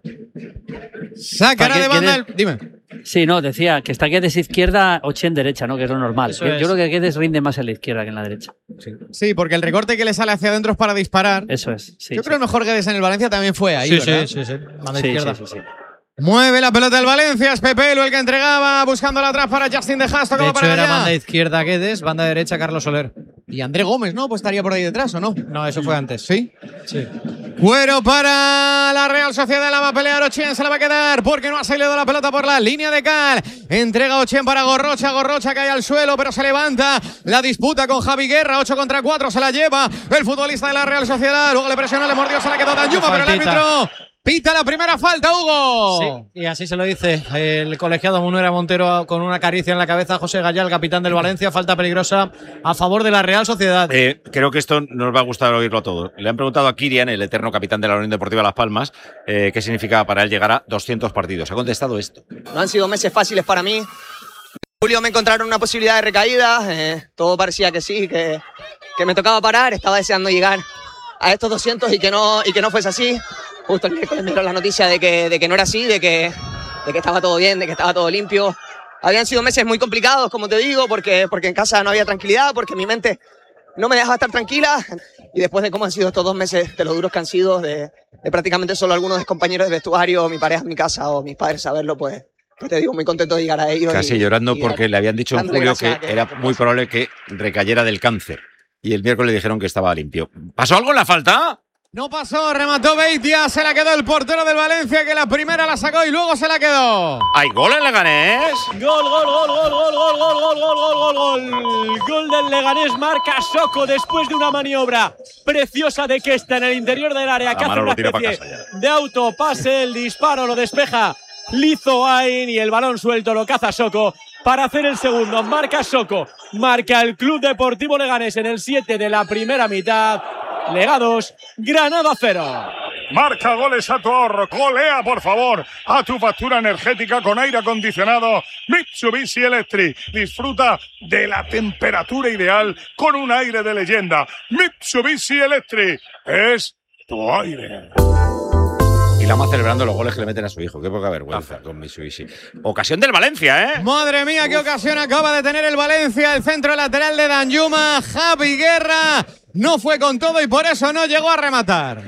Sacará de banda el... Dime. Sí, no, decía que está Guedes izquierda, Oche en derecha, ¿no? Que es lo normal. Eso Yo, es. yo creo que Guedes rinde más en la izquierda que en la derecha. Sí, Sí, porque el recorte que le sale hacia adentro es para disparar. Eso es. Sí, Yo sí. creo el mejor Guedes en el Valencia también fue ahí, Sí, ¿verdad? sí, sí, sí. Banda Sí, izquierda. sí, sí, sí. Mueve la pelota el Valencia, es Pepelu el que entregaba, buscándola atrás para Justin De Haas, De tocaba hecho, para era allá. banda izquierda Guedes, banda derecha Carlos Soler. Y André Gómez, ¿no? Pues estaría por ahí detrás, ¿o no? No, eso fue antes. ¿Sí? Sí. Cuero para la Real Sociedad, la va a pelear Ochien, se la va a quedar porque no ha salido la pelota por la línea de cal. Entrega Ochien para Gorrocha, Gorrocha cae al suelo pero se levanta. La disputa con Javi Guerra, ocho contra cuatro, se la lleva el futbolista de la Real Sociedad. Luego le presionó, le mordió, se la quedó Danjuma, pero el Faltita. árbitro pita la primera falta, Hugo. Sí, y así se lo dice el colegiado Munuera Montero con una caricia en la cabeza a José Gallá, el capitán del Valencia. Falta peligrosa a favor de la Real Sociedad. Eh, creo que esto nos va a gustar oírlo a todos. Le han preguntado a Kirian, el eterno capitán de la Unión Deportiva Las Palmas, eh, qué significaba para él llegar a doscientos partidos. Ha contestado esto. No han sido meses fáciles para mí. En julio me encontraron una posibilidad de recaída. eh, todo parecía que sí, que, que me tocaba parar. Estaba deseando llegar a estos doscientos y que no, y que no fuese así. Justo el miércoles me dieron la noticia de que, de que no era así, de que, de que estaba todo bien, de que estaba todo limpio. Habían sido meses muy complicados, como te digo, porque, porque en casa no había tranquilidad, porque mi mente no me dejaba estar tranquila. Y después de cómo han sido estos dos meses, de lo duros que han sido, de, de prácticamente solo algunos de compañeros de vestuario, mi pareja en mi casa o mis padres saberlo, pues, pues te digo, muy contento de llegar a ellos. Casi y- llorando y- porque le habían dicho en dándole julio gracias que a que- era muy probable que recayera del cáncer. Y el miércoles le dijeron que estaba limpio. ¿Pasó algo en la falta? No pasó, remató Beitia, se la quedó el portero del Valencia que la primera la sacó y luego se la quedó. ¿Hay gol en Leganés? Gol, gol, gol, gol, gol, gol, gol, gol, gol, gol, gol, gol. Gol del Leganés, marca Soko después de una maniobra preciosa de Kesta en el interior del área, que hace Amaro una lo tira pa' especie casa de autopase, el disparo lo despeja Lizo Ain y el balón suelto lo caza Soko para hacer el segundo. Marca Soko, marca el Club Deportivo Leganés en el siete de la primera mitad. Legados, Granada cero. Marca goles a tu ahorro. Golea, por favor, a tu factura energética con aire acondicionado Mitsubishi Electric. Disfruta de la temperatura ideal con un aire de leyenda. Mitsubishi Electric es tu aire. Y Lama celebrando los goles que le meten a su hijo. Qué poca vergüenza con Mitsubishi. Ocasión del Valencia, ¿eh? Madre mía, qué ocasión acaba de tener el Valencia. El centro lateral de Danjuma. Javi Guerra no fue con todo y por eso no llegó a rematar.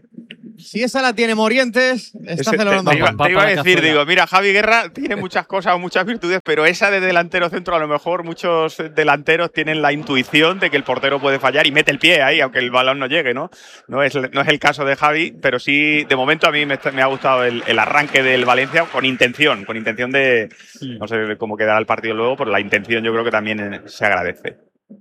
Si esa la tiene Morientes, está Ese, celebrando. Te, te, iba, te iba a decir, digo, mira, Javi Guerra tiene muchas cosas o muchas virtudes, pero esa de delantero centro, a lo mejor muchos delanteros tienen la intuición de que el portero puede fallar y mete el pie ahí, aunque el balón no llegue, ¿no? No es, no es el caso de Javi, pero sí, de momento a mí me, me ha gustado el, el arranque del Valencia con intención, con intención de, no sé cómo quedará el partido luego, pero la intención yo creo que también se agradece.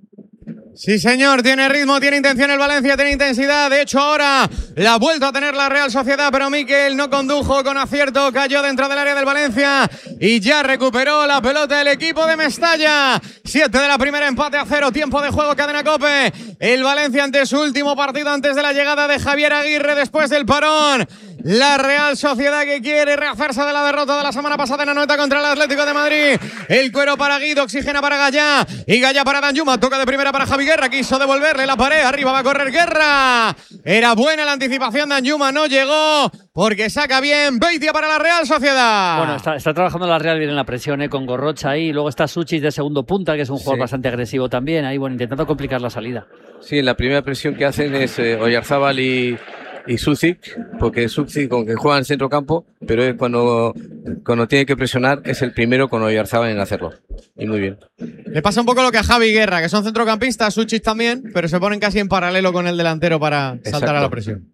Sí, señor, tiene ritmo, tiene intención el Valencia, tiene intensidad. De hecho, ahora la ha vuelto a tener la Real Sociedad, pero Mikel no condujo con acierto, cayó dentro del área del Valencia y ya recuperó la pelota el equipo de Mestalla. Siete de la primera, empate a cero, tiempo de juego, Cadena COPE. El Valencia ante su último partido antes de la llegada de Javier Aguirre después del parón. La Real Sociedad que quiere rehacerse de la derrota de la semana pasada en Anoeta contra el Atlético de Madrid. El cuero para Guido, oxigena para Gallá y Gallá para Danjuma. Toca de primera para Javi Guerra, quiso devolverle la pared, arriba va a correr Guerra. Era buena la anticipación de Danjuma, no llegó porque saca bien Beitia para la Real Sociedad. Bueno, está, está trabajando la Real bien en la presión, ¿eh? Con Gorrocha ahí. Luego está Suchis de segundo punta, que es un jugador sí. bastante agresivo también. Ahí, bueno, intentando complicar la salida. Sí, en la primera presión que hacen es eh, Oyarzábal y... y Sucic, porque Sucic con que juega en centrocampo, pero es cuando, cuando tiene que presionar es el primero con Oyarzábal en hacerlo. Y muy bien. Le pasa un poco lo que a Javi Guerra, que son centrocampistas, Suchis también, pero se ponen casi en paralelo con el delantero para saltar Exacto. a la presión.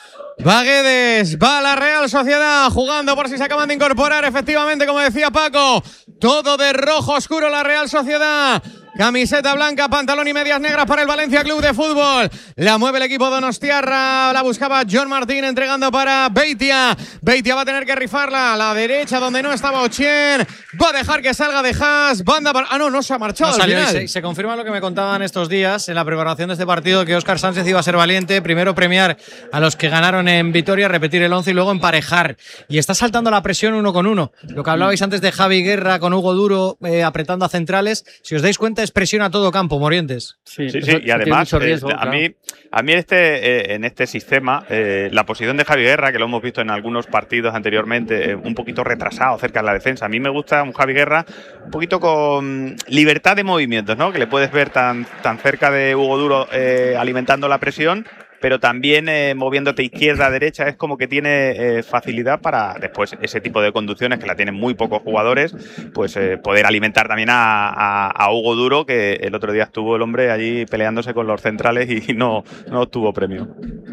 Va Guedes, va la Real Sociedad jugando por si se acaban de incorporar, efectivamente, como decía Paco, todo de rojo oscuro la Real Sociedad. Camiseta blanca, pantalón y medias negras para el Valencia Club de Fútbol. La mueve el equipo donostiarra. La buscaba John Martín entregando para Beitia. Beitia va a tener que rifarla a la derecha donde no estaba Ochien. Va a dejar que salga de Haas. Banda para... Ah, no, no se ha marchado. No al salió, final. Se, se confirma lo que me contaban estos días en la preparación de este partido, que Óscar Sánchez iba a ser valiente. Primero premiar a los que ganaron en Vitoria, repetir el once y luego emparejar. Y está saltando la presión uno con uno. Lo que hablabais antes de Javi Guerra con Hugo Duro eh, apretando a centrales. Si os dais cuenta, es presión a todo campo, Morientes. Sí, sí, sí. Y además, riesgo, eh, a, mí, a mí este, eh, en este sistema, eh, la posición de Javi Guerra, que lo hemos visto en algunos partidos anteriormente, eh, un poquito retrasado cerca de la defensa. A mí me gusta un Javi Guerra un poquito con libertad de movimientos, ¿no? Que le puedes ver tan, tan cerca de Hugo Duro eh, alimentando la presión, pero también eh, moviéndote izquierda a derecha. Es como que tiene eh, facilidad para después ese tipo de conducciones que la tienen muy pocos jugadores, pues eh, poder alimentar también a, a, a Hugo Duro, que el otro día estuvo el hombre allí peleándose con los centrales y no, no obtuvo premio.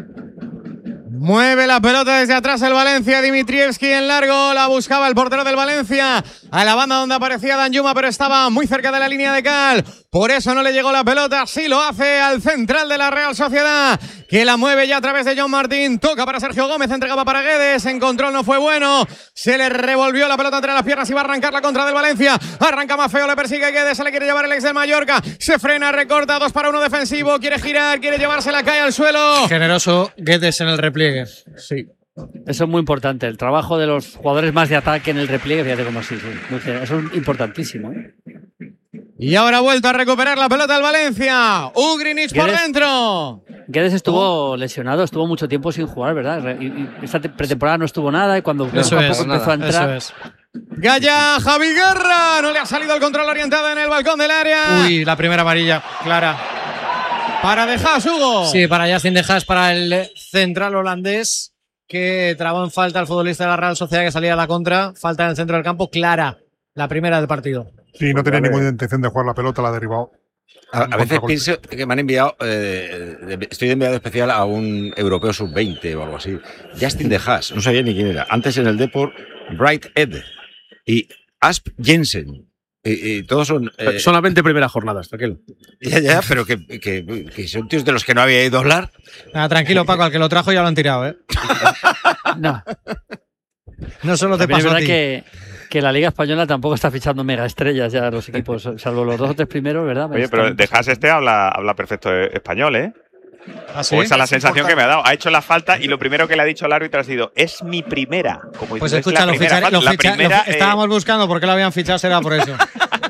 Mueve la pelota desde atrás el Valencia, Dimitrievski en largo, la buscaba el portero del Valencia a la banda donde aparecía Danjuma, pero estaba muy cerca de la línea de cal, por eso no le llegó la pelota. Sí lo hace al central de la Real Sociedad, que la mueve ya a través de John Martín, toca para Sergio Gómez, entregaba para Guedes, en control no fue bueno, se le revolvió la pelota entre las piernas y va a arrancar la contra del Valencia, arranca más feo, le persigue Guedes, se le quiere llevar el ex del Mallorca, se frena, recorta, dos para uno defensivo, quiere girar, quiere llevársela, cae al suelo. Generoso Guedes en el repliegue. Sí. Eso es muy importante, el trabajo de los jugadores más de ataque en el repliegue, fíjate cómo sí, sí. Eso es importantísimo, ¿eh? Y ahora ha vuelto a recuperar la pelota al Valencia. Ugrinic por dentro. Guedes estuvo lesionado, estuvo mucho tiempo sin jugar, ¿verdad? Y, y esta pretemporada no estuvo nada y cuando eso es, empezó nada. a entrar. Eso es. Gallá, Javi Guerra. No le ha salido el control orientado en el balcón del área. Uy, la primera amarilla, clara. Para De Haas, Hugo. Sí, para Justin De Haas, para el central holandés, que trabó en falta al futbolista de la Real Sociedad que salía a la contra. Falta en el centro del campo, clara. La primera del partido. Sí, no tenía ninguna intención de jugar la pelota, la ha derribado. A, a veces pienso que me han enviado, eh, estoy de enviado especial a un europeo sub veinte o algo así. Justin De Haas, no sabía ni quién era. Antes en el Depor, Bright Ed y Asp Jensen. Y, y todos son... Eh, solamente primeras jornadas, tranquilo. Ya, ya, pero que, que, que son tíos de los que no había ido a hablar. Ah, tranquilo, Paco, al que lo trajo ya lo han tirado, ¿eh? No. No solo te También pasó es verdad a ti. Que, que la Liga Española tampoco está fichando mega estrellas ya los equipos, salvo los dos o tres primeros, ¿verdad? Oye, pero De Haas este habla, habla perfecto español, ¿eh? ¿Ah, sí? O esa es la Es sensación importante. que me ha dado. Ha hecho la falta y lo primero que le ha dicho al árbitro ha sido, es mi primera. Como Pues diciendo, escucha, es la lo primera, fichar, lo la ficha- primera, lo fi- eh, estábamos buscando por qué lo habían fichado, será por eso.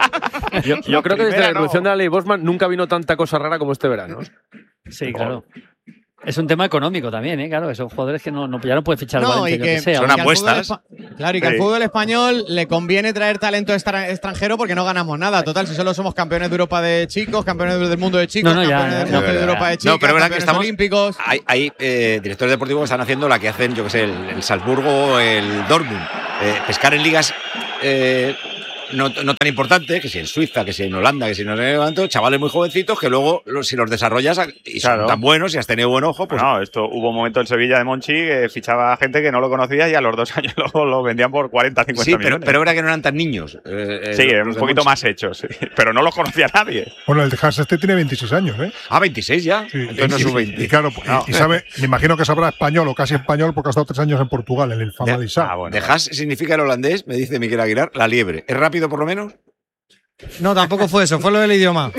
Yo, yo creo que desde la primera no. introducción de la ley Bosman nunca vino tanta cosa rara como este verano. Sí, claro. Es un tema económico también, ¿eh? Claro, son jugadores que no, no- ya no puede fichar No, Valencia, y yo que, que sea. y ¿no? que al fútbol espa- Claro, y que al Sí. fútbol español le conviene traer talento extra- extranjero porque no ganamos nada. Total, si solo somos campeones de Europa de chicos, campeones del mundo de chicos, No, no, ya, campeones ya, del ya. mundo de Europa de chicas, No, pero es verdad que campeones estamos. olímpicos. Hay, hay eh, directores deportivos que están haciendo la que hacen, yo que sé, el, el Salzburgo o el Dortmund. Eh, pescar en ligas eh, no, no tan importantes, que si en Suiza, que si en Holanda, que si no sé cuánto, chavales muy jovencitos que luego, los- si los desarrollas y son Claro. tan buenos y has tenido buen ojo, pues. No, esto hubo un momento en Sevilla de Monchi que fichaba a gente que no lo conocía y a los dos años lo, lo vendían por cuarenta, cincuenta sí, pero, millones. pero era que no eran tan niños. eh, eh, sí, los- un los de poquito Monchi. más hechos, sí. Pero no los conocía nadie. Bueno, el de Hans este tiene veintiséis años, ¿eh? Ah, veintiséis ya. Sí, Entonces no y- sub veinte. Y claro, y- No. y, sabe, me imagino que sabrá español o casi español porque ha estado tres años en Portugal, en el Famalicão. De Haas significa el holandés, me dice Miguel Aguilar, la liebre. ¿Es rápido por lo menos? No, tampoco fue eso, fue lo del idioma.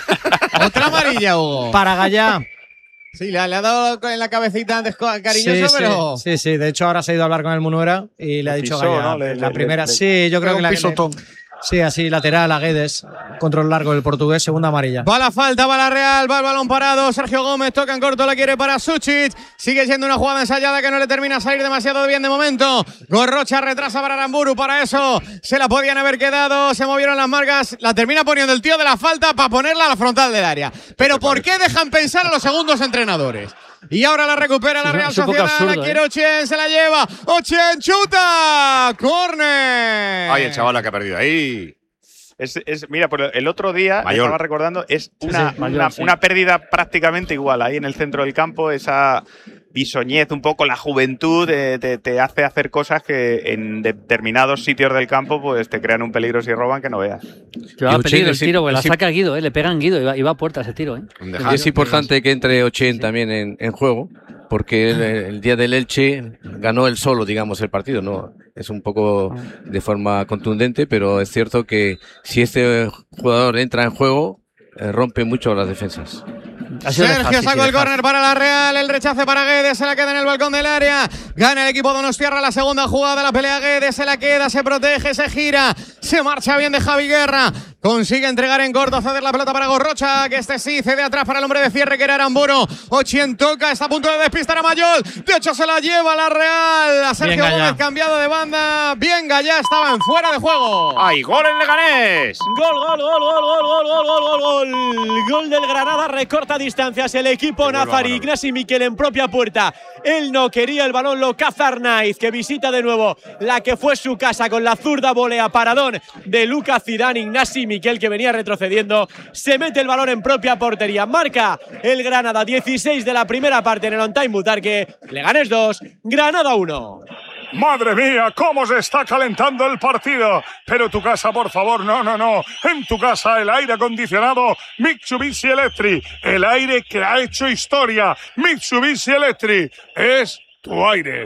Otra amarilla, Hugo. Para Gallá. Sí, le ha, le ha dado en la cabecita antes co- cariñoso, sí, pero. Sí, sí, de hecho ahora se ha ido a hablar con el Munuera y le ha Le dicho pisó, Gallá. ¿no? Le- la le- primera, le- sí, yo creo pega que la un pisotón. Sí, así lateral a Guedes, control largo del portugués, segunda amarilla. Va la falta, va la Real, va el balón parado. Sergio Gómez toca en corto, la quiere para Suchit. Sigue siendo una jugada ensayada que no le termina a salir demasiado bien de momento. Gorrocha retrasa para Aramburu, para eso se la podían haber quedado. Se movieron las marcas, la termina poniendo el tío de la falta para ponerla a la frontal del área. Pero ¿por qué dejan pensar a los segundos entrenadores? Y ahora la recupera la Es un- Real es un poco Sociedad, absurdo, la quiere ¿eh? Ochen, se la lleva. Ochen chuta, córner. Ay, el chaval que ha perdido ahí. Es, es- mira, pues el otro día Mayol. estaba recordando, es una, sí, Mayol, una, sí. una pérdida prácticamente igual ahí en el centro del campo, esa bisoñez, un poco la juventud eh, te, te hace hacer cosas que en determinados sitios del campo pues te crean un peligro si roban que no veas. Que va a Y peligro el Ochen, tiro, porque la sí. saca Guido, ¿eh? Le pegan Guido y va, y va a puerta ese tiro, ¿eh? Y es importante que entre Ochen también en, en juego, porque el, el día del Elche ganó él solo, digamos, el partido. No es un poco de forma contundente, pero es cierto que si este jugador entra en juego, eh, rompe mucho las defensas. Sergio sacó el córner para la Real, el rechace para Guedes, se la queda en el balcón del área. Gana el equipo donostiarra la segunda jugada, la pelea Guedes, se la queda, se protege, se gira, se marcha bien de Javi Guerra. Consigue entregar en corto, ceder la pelota para Gorrocha, que este sí cede atrás para el hombre de cierre que era Aramburu. Ochien toca, está a punto de despistar a Mayol. De hecho se la lleva la Real. A Sergio Bien, Gallá. Gómez cambiado de banda. Bien, Gallá estaba en fuera de juego. ¡Ay, gol en Leganés! Gol, gol, gol, gol, gol, gol, gol, gol, gol, gol. Gol del Granada, recorta distancias el equipo nazarí. Ignasi Miquel en propia puerta. Él no quería el balón, lo caza Arnaiz, que visita de nuevo la que fue su casa con la zurda volea paradón de Luca Zidane. Ignasi Miquel, que venía retrocediendo, se mete el balón en propia portería. Marca el Granada, dieciséis de la primera parte en el on time Butarque. Leganés dos, Granada uno. Madre mía, cómo se está calentando el partido. Pero tu casa, por favor, no, no, no. En tu casa el aire acondicionado Mitsubishi Electric. El aire que ha hecho historia. Mitsubishi Electric es tu aire.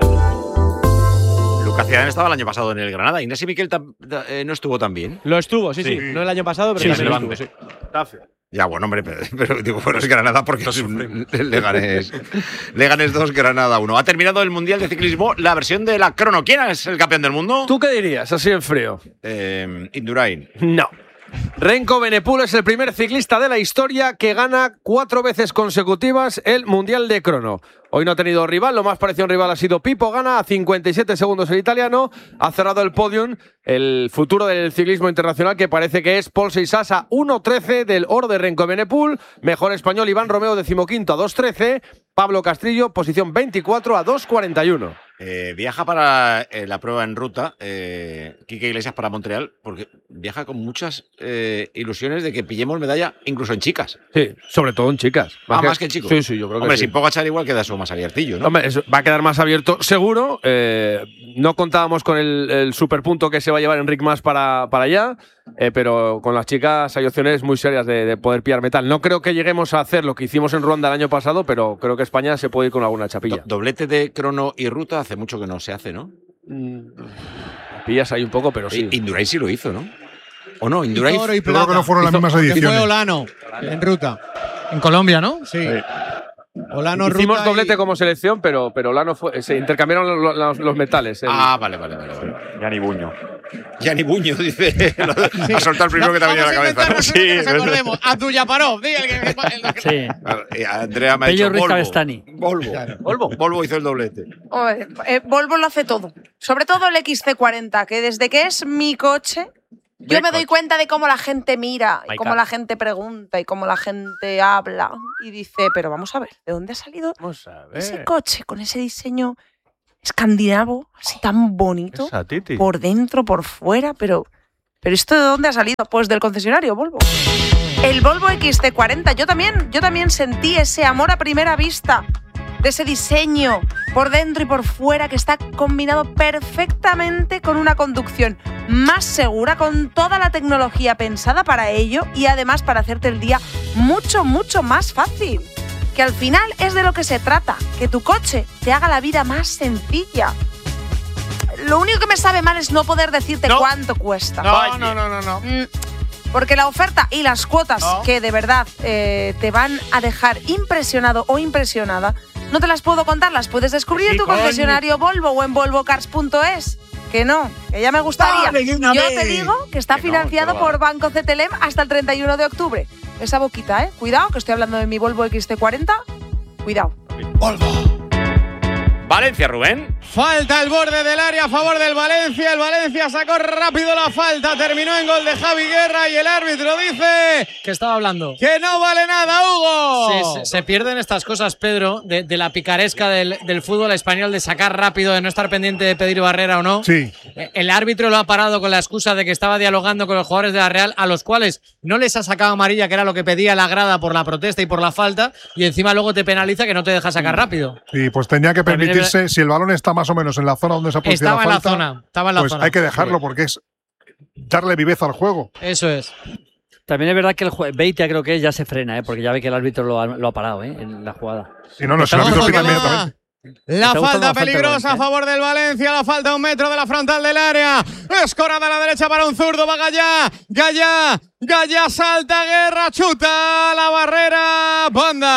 Lucas Zidane estaba el año pasado en el Granada. Inés y Miquel tam- ta- eh, no estuvo tan bien. Lo estuvo, sí, sí, Sí. No el año pasado, pero Sí, también se lo levante. estuvo, sí. Ya, bueno, hombre, pero, pero digo, bueno, es Granada porque es un Leganés. Leganés dos, Granada uno. Ha terminado el Mundial de Ciclismo, la versión de la crono. ¿Quién es el campeón del mundo? ¿Tú qué dirías, así en frío? Eh, Indurain. No. Renko Benepul es el primer ciclista de la historia que gana cuatro veces consecutivas el Mundial de Crono. Hoy no ha tenido rival, lo más parecido a un rival ha sido Pipo, gana a cincuenta y siete segundos el italiano, ha cerrado el podium, el futuro del ciclismo internacional que parece que es Paul Seisasa, uno trece del oro de Renko Benepul, mejor español Iván Romeo, decimoquinto a dos trece, Pablo Castrillo, posición veinticuatro a dos cuarenta y uno. Eh, viaja para eh, la prueba en ruta, eh, Quique Iglesias para Montreal, porque viaja con muchas eh, ilusiones de que pillemos medalla incluso en chicas. Sí, sobre todo en chicas. Ah, más que en chicos. Sí, sí, yo creo que Hombre, sí. sin Pogačar igual queda eso más abiertillo, ¿no? Hombre, eso va a quedar más abierto, seguro. Eh, no contábamos con el, el superpunto que se va a llevar Enric Mas para, para allá, eh, pero con las chicas hay opciones muy serias de, de poder pillar metal. No creo que lleguemos a hacer lo que hicimos en Ruanda el año pasado, pero creo que España se puede ir con alguna chapilla. Do- doblete de crono y ruta hace mucho que no se hace, ¿no? Pillas ahí un poco, pero sí. Indurain sí lo hizo, ¿no? ¿O no? Indurain. Oro y Yo creo que plata. no fueron las Hizo- mismas que ediciones. Fue Olano en ruta. En Colombia, ¿no? Sí. Olano Hicimos Ruta doblete y... como selección, pero, pero Olano fue, se intercambiaron los, los, los metales. El... Ah, vale, vale, vale. vale. Yani Buño. Yani Buño, dice. Sí. Ha soltado el primero no, que te ha venido a la cabeza. ¿No? Sí, que nos acordemos. Abdullaparov, di el que. El que... Sí. Andrea me ha Pello dicho Ruiz Volvo. Cabestany. Volvo. Volvo. Volvo hizo el doblete. Oye, eh, Volvo lo hace todo. Sobre todo el X C cuarenta, que desde que es mi coche, yo me doy cuenta de cómo la gente mira, y cómo la gente pregunta, y cómo la gente habla. Y dice, pero vamos a ver, ¿de dónde ha salido ese coche con ese diseño escandinavo, así tan bonito? Esa, Titi. Por dentro, por fuera, pero... ¿Pero esto de dónde ha salido? Pues del concesionario Volvo. El Volvo X C cuarenta, yo también, yo también sentí ese amor a primera vista de ese diseño por dentro y por fuera que está combinado perfectamente con una conducción más segura, con toda la tecnología pensada para ello y además para hacerte el día mucho, mucho más fácil. Que al final es de lo que se trata, que tu coche te haga la vida más sencilla. Lo único que me sabe mal es no poder decirte no. cuánto cuesta. No, no, no, no, no. Mm, porque la oferta y las cuotas no. que de verdad eh, te van a dejar impresionado o impresionada, no te las puedo contar, las puedes descubrir sí, en tu coño. concesionario Volvo o en volvo cars punto es. Que no, que ya me gustaría. Dale, Yo vez. te digo que está que financiado no, por Banco C T L E M hasta el treinta y uno de octubre. Esa boquita, ¿eh? Cuidado, que estoy hablando de mi Volvo X C cuarenta. Cuidado. Volvo. Valencia, Rubén. Falta el borde del área a favor del Valencia. El Valencia sacó rápido la falta. Terminó en gol de Javi Guerra y el árbitro dice… Que estaba hablando. ¡Que no vale nada, Hugo! Sí, se, se pierden estas cosas, Pedro, de, de la picaresca del, del fútbol español, de sacar rápido, de no estar pendiente de pedir barrera o no. Sí. El árbitro lo ha parado con la excusa de que estaba dialogando con los jugadores de la Real, a los cuales no les ha sacado amarilla, que era lo que pedía la grada por la protesta y por la falta, y encima luego te penaliza que no te deja sacar rápido. Sí, pues tenía que permitir si el balón está más o menos en la zona donde se ha producido la falta, estaba en la zona, estaba en la pues zona. hay que dejarlo porque es darle viveza al juego. Eso es. También es verdad que el Beitia creo que ya se frena, ¿eh? Porque ya ve que el árbitro lo ha, lo ha parado, ¿eh? En la jugada. Sí, no, no, el árbitro pita inmediatamente. La falta peligrosa a favor del Valencia, la falta a un metro de la frontal del área. Escorada a la derecha para un zurdo, va Gallá, Gallá, Gallá salta, Guerra, chuta, la barrera,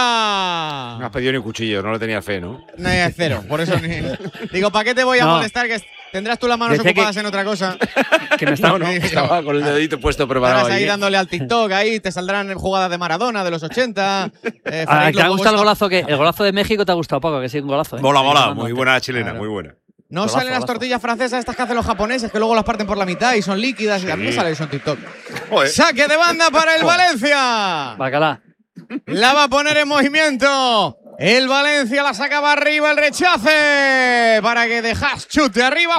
banda. No has pedido ni un cuchillo, no le tenía fe, ¿no? No, es cero, por eso ni… Digo, ¿para qué te voy a no. molestar? Que tendrás tú las manos Desde ocupadas que, en otra cosa. Que me estaba, no, no, estaba con el dedito puesto preparado. Estarás ahí ahí dándole al TikTok, ahí te saldrán jugadas de Maradona de los ochenta. Eh, ah, ¿Te ha gustado el golazo? Que, el golazo de México te ha gustado, Paco, que sí, un golazo. ¿eh? Mola, mola, muy buena chilena, claro. muy buena. No golazo, salen las golazo. tortillas francesas estas que hacen los japoneses, que luego las parten por la mitad y son líquidas. Sí. Y a mí me sale eso en TikTok. Joder. Saque de banda para el Valencia. Bacalá. La va a poner en movimiento. El Valencia la sacaba arriba, el rechace para que dejas chute arriba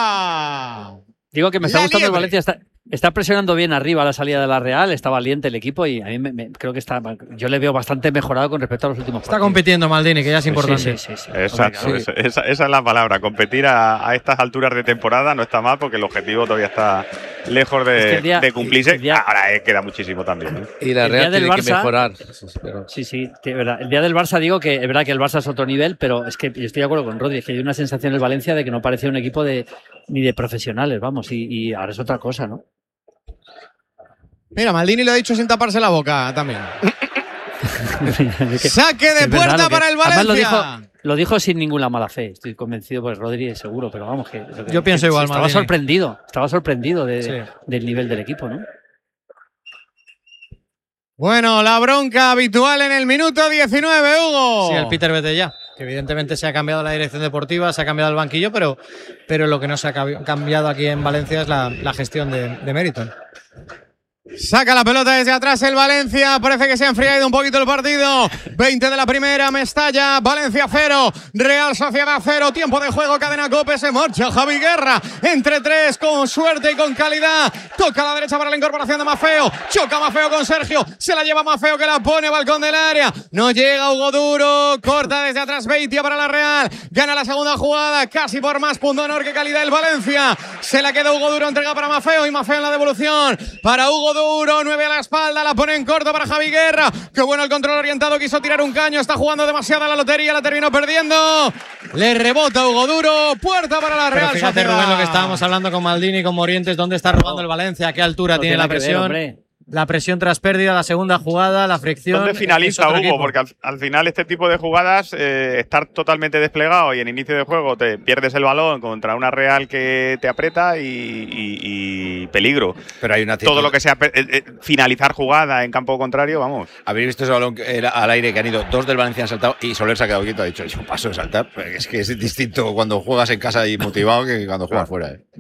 afuera. Digo que me está la gustando liebre. el Valencia. Está, está presionando bien arriba a la salida de la Real. Está valiente el equipo y a mí me, me, creo que está. Yo le veo bastante mejorado con respecto a los últimos Está partidos. compitiendo Maldini, que ya es importante. Sí, sí, sí, sí. Exacto, Hombre, esa, esa, esa es la palabra. Competir a, a estas alturas de temporada no está mal porque el objetivo todavía está lejos de, es que día, de cumplirse. El día, Ahora eh, queda muchísimo también. ¿eh? Y la Real tiene Barça, que mejorar. Sí, sí, es verdad. El día del Barça digo que es verdad que el Barça es otro nivel, pero es que yo estoy de acuerdo con Rodri, es que hay una sensación en el Valencia de que no parecía un equipo de ni de profesionales, vamos, y, y ahora es otra cosa, ¿no? Mira, Maldini lo ha dicho sin taparse la boca también. Saque de puerta que, para el Valencia. Lo dijo, lo dijo sin ninguna mala fe. Estoy convencido, pues Rodri es seguro, pero vamos que. que Yo pienso que, igual. Estaba Maldini. sorprendido, estaba sorprendido de, sí. del nivel del equipo, ¿no? Bueno, la bronca habitual en el minuto diecinueve, Hugo. Sí, el Peter vete ya. Que evidentemente se ha cambiado la dirección deportiva, se ha cambiado el banquillo, pero, pero lo que no se ha cambiado aquí en Valencia es la, la gestión de, de Meriton. Saca la pelota desde atrás el Valencia. Parece que se ha enfriado un poquito el partido. veinte de la primera, Mestalla. Valencia cero. Real Sociedad cero. Tiempo de juego, cadena COPE. Se marcha Javi Guerra. Entre tres, con suerte y con calidad. Toca a la derecha para la incorporación de Mafeo. Choca Mafeo con Sergio. Se la lleva Mafeo que la pone balcón del área. No llega Hugo Duro. Corta desde atrás Beitia para la Real. Gana la segunda jugada. Casi por más punto honor que calidad el Valencia. Se la queda Hugo Duro. Entrega para Mafeo. Y Mafeo en la devolución. Para Hugo Duro. Duro, nueve a la espalda, la pone en corto para Javi Guerra. Qué bueno el control orientado, quiso tirar un caño, está jugando demasiado a la lotería, la terminó perdiendo. Le rebota Hugo Duro, puerta para la Real Pero fíjate, Sociedad. Rubén, lo que estábamos hablando con Maldini y con Morientes, ¿dónde está robando el Valencia? ¿A qué altura no tiene, tiene la presión? Ver, La presión tras pérdida, la segunda jugada, la fricción. ¿Dónde finaliza Hugo? Porque al, al final este tipo de jugadas, eh, estar totalmente desplegado y en inicio de juego te pierdes el balón contra una Real que te aprieta y, y, y peligro. Pero hay una actitud. Todo lo que sea eh, eh, finalizar jugada en campo contrario, vamos. Habéis visto ese balón que era al aire que han ido dos del Valencia han saltado y Soler se ha quedado quieto, ha dicho, yo paso de saltar. Es que es distinto cuando juegas en casa y motivado que cuando juegas fuera. ¿eh?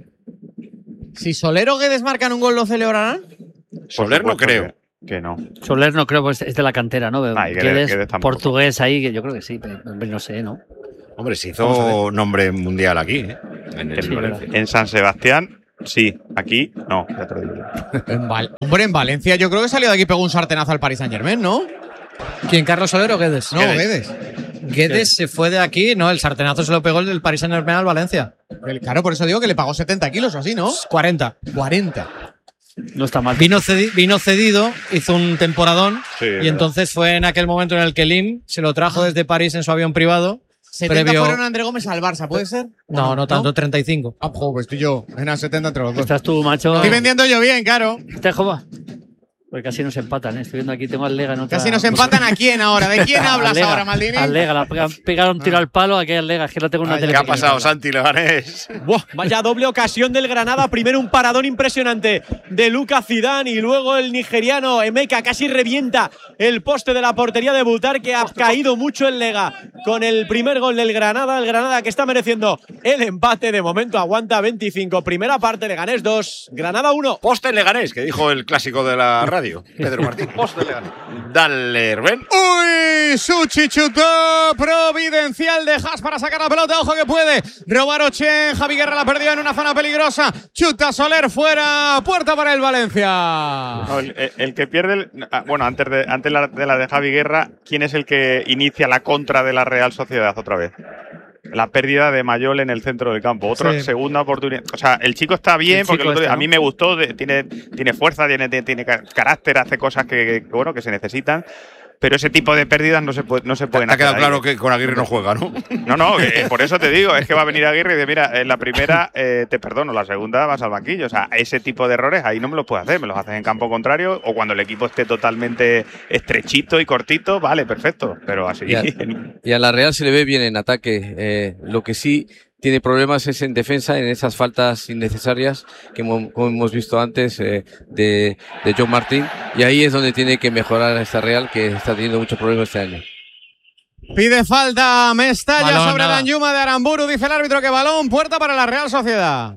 Si Soler o Guedes marcan un gol, ¿lo celebrarán? Soler no creo. Que, que no. Soler no creo, pues es de la cantera, ¿no? Ay, Guedes, Guedes portugués ahí, que yo creo que sí, pero no sé, ¿no? Hombre, se hizo nombre mundial aquí, ¿eh? En, el, sí, en San Sebastián, sí. Aquí, no. Ya te lo digo. En Val Hombre, en Valencia yo creo que salió de aquí y pegó un sartenazo al Paris Saint-Germain, ¿no? ¿Quién, Carlos Soler o Guedes? No, Guedes. Guedes se fue de aquí, no, el sartenazo se lo pegó el del Paris Saint-Germain al Valencia. Claro, por eso digo que le pagó setenta kilos o así, ¿no? cuarenta. cuarenta. No está mal. Vino, cedi vino cedido, hizo un temporadón sí, y entonces fue en aquel momento en el que Lim se lo trajo desde París en su avión privado. setenta previo... fueron a André Gómez al Barça, ¿puede ser? No, no tanto, ¿no? treinta y cinco. Ah, joder, estoy yo. Eran setenta entre los dos. Estás tú, macho. Estoy vendiendo yo bien, claro. ¿Te jodas? Porque casi nos empatan, ¿eh? Estoy viendo aquí, tengo al Lega en otra... Casi nos empatan a quién ahora. ¿De quién hablas Allega, ahora, Maldini? Al Lega, la pegaron un tiro al palo, aquí al Lega, es que lo tengo en una tele. ¿Qué ha pasado, Santi Leganés? Buah, vaya doble ocasión del Granada. Primero un paradón impresionante de Luka Zidane y luego el nigeriano Emeka casi revienta el poste de la portería de Butarque. Ha caído mucho el Lega con el primer gol del Granada. El Granada que está mereciendo el empate. De momento aguanta veinticinco. Primera parte, Leganés dos, Granada uno. Poste Leganés, que dijo el clásico de la radio, Pedro Martín. Poste Leganés. Dale, Rubén. Uy, Suchichutó providencial de Haas para sacar la pelota. Ojo que puede robar Ochen. Javi Guerra la perdió en una zona peligrosa. Chuta Soler fuera. Puerta para el Valencia. No, el, el que pierde. El, bueno, antes, de, antes de la de Javi Guerra, ¿quién es el que inicia la contra de la Real Sociedad otra vez? La pérdida de Mayol en el centro del campo. Otra sí. segunda oportunidad. O sea, el chico está bien, porque el otro día, este, ¿no? a mí me gustó, de, tiene, tiene fuerza, tiene, tiene carácter, hace cosas que, que, bueno, que se necesitan. Pero ese tipo de pérdidas no se, puede, no se pueden hacer. Te ha quedado claro que con Aguirre no juega, ¿no? No, no, eh, por eso te digo, es que va a venir Aguirre y dice, mira, en la primera eh, te perdono, la segunda vas al banquillo. O sea, ese tipo de errores ahí no me los puedes hacer, me los haces en campo contrario o cuando el equipo esté totalmente estrechito y cortito, vale, perfecto, pero así. Y a, y a la Real se le ve bien en ataque, eh, lo que sí tiene problemas es en defensa, en esas faltas innecesarias que hemos, como hemos visto antes eh, de, de John Martín, y ahí es donde tiene que mejorar esta Real, que está teniendo muchos problemas este año. Pide falta Mestalla balón, sobre Danjuma de Aramburu, dice el árbitro que balón, puerta para la Real Sociedad.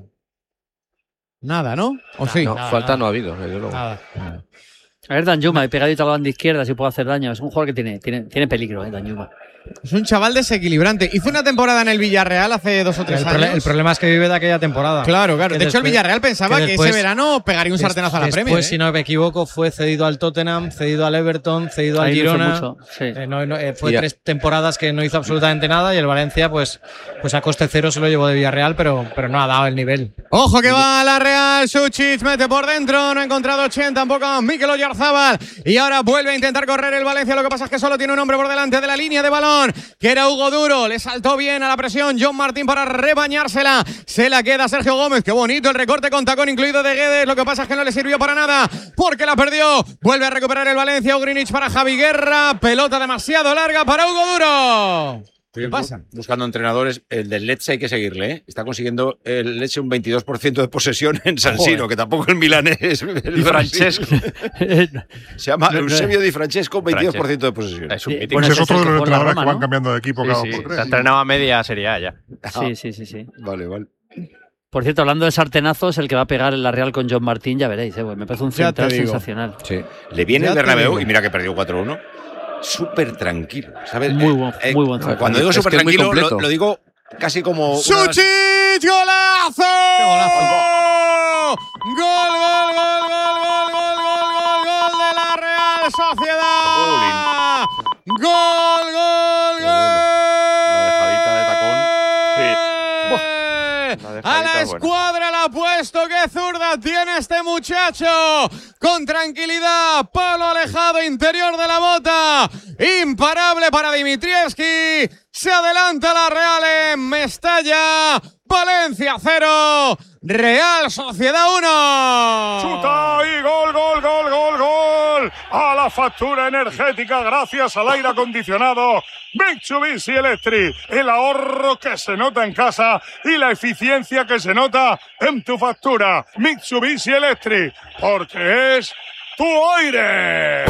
Nada, ¿no? ¿O sí? No, nada, falta nada. no ha habido, desde luego. Nada. A ver, Danjuma, pegadito a la banda izquierda, si puede hacer daño. Es un jugador que tiene, tiene, tiene peligro, eh, Danjuma. Es un chaval desequilibrante. Hizo una temporada en el Villarreal hace dos o tres el años. Proble el problema es que vive de aquella temporada. Claro, claro. Que De hecho, después, el Villarreal pensaba que, después, que ese verano pegaría un sartenazo a la Premier. Después, ¿eh? si no me equivoco, fue cedido al Tottenham, cedido al Everton, cedido al Ahí Girona. mucho, sí. eh, no, no, eh, fue Ya. tres temporadas que no hizo absolutamente nada y el Valencia, pues, pues a coste cero se lo llevó de Villarreal, pero, pero no ha dado el nivel. Ojo que va la Real, Suchich mete por dentro, no ha encontrado Chen, tampoco a Mikel Oyarzábal. Y ahora vuelve a intentar correr el Valencia, lo que pasa es que solo tiene un hombre por delante de la línea de balón, que era Hugo Duro. Le saltó bien a la presión John Martín para rebañársela. Se la queda Sergio Gómez, qué bonito el recorte con tacón incluido de Guedes. Lo que pasa es que no le sirvió para nada, porque la perdió. Vuelve a recuperar el Valencia, Ugrinich para Javi Guerra. Pelota demasiado larga para Hugo Duro. ¿Qué pasa? Buscando entrenadores, el del Lecce hay que seguirle, ¿eh? Está consiguiendo el Lecce un veintidós por ciento de posesión en San Siro, Joder. que tampoco el Milán es el Di Francesco. Se llama No, no, Eusebio Di Francesco, veintidós por ciento de posesión. Es un mítico. Pues es otro de los entrenadores que van cambiando de equipo Sí, cada sí, dos por tres. se ha entrenado a media Serie A ya. Sí, sí, sí, sí. Vale, vale. Por cierto, hablando de sartenazos, el que va a pegar en la Real con John Martín, ya veréis, eh, me parece un Ya te central digo. sensacional. Sí. Le viene Ya el te Bernabéu digo. y mira que perdió cuatro uno. Súper tranquilo, ¿sabes? Muy buen- muy buen central. Cuando digo Es súper que es muy tranquilo, lo, completo. lo digo casi como. una- ¡Suchich! ¡Golazo! ¡Gol, gol, gol, gol, gol, gol, gol, gol, gol de la Real Sociedad! ¡Gol, gol, Qué bueno. La dejadita de tacón. La gol! dejadita A la es buena. escuadra la ha puesto. ¡Qué zurda tiene este muchacho! Con tranquilidad, palo alejado interior de la bota. Imparable para Dimitrievski. Se adelanta la Real en Mestalla. Valencia cero. Real Sociedad uno. Chuta y gol, gol, gol, gol, gol. a la factura energética gracias al aire acondicionado Mitsubishi Electric. El ahorro que se nota en casa y la eficiencia que se nota en tu factura. Mitsubishi Electric, porque es tu aire.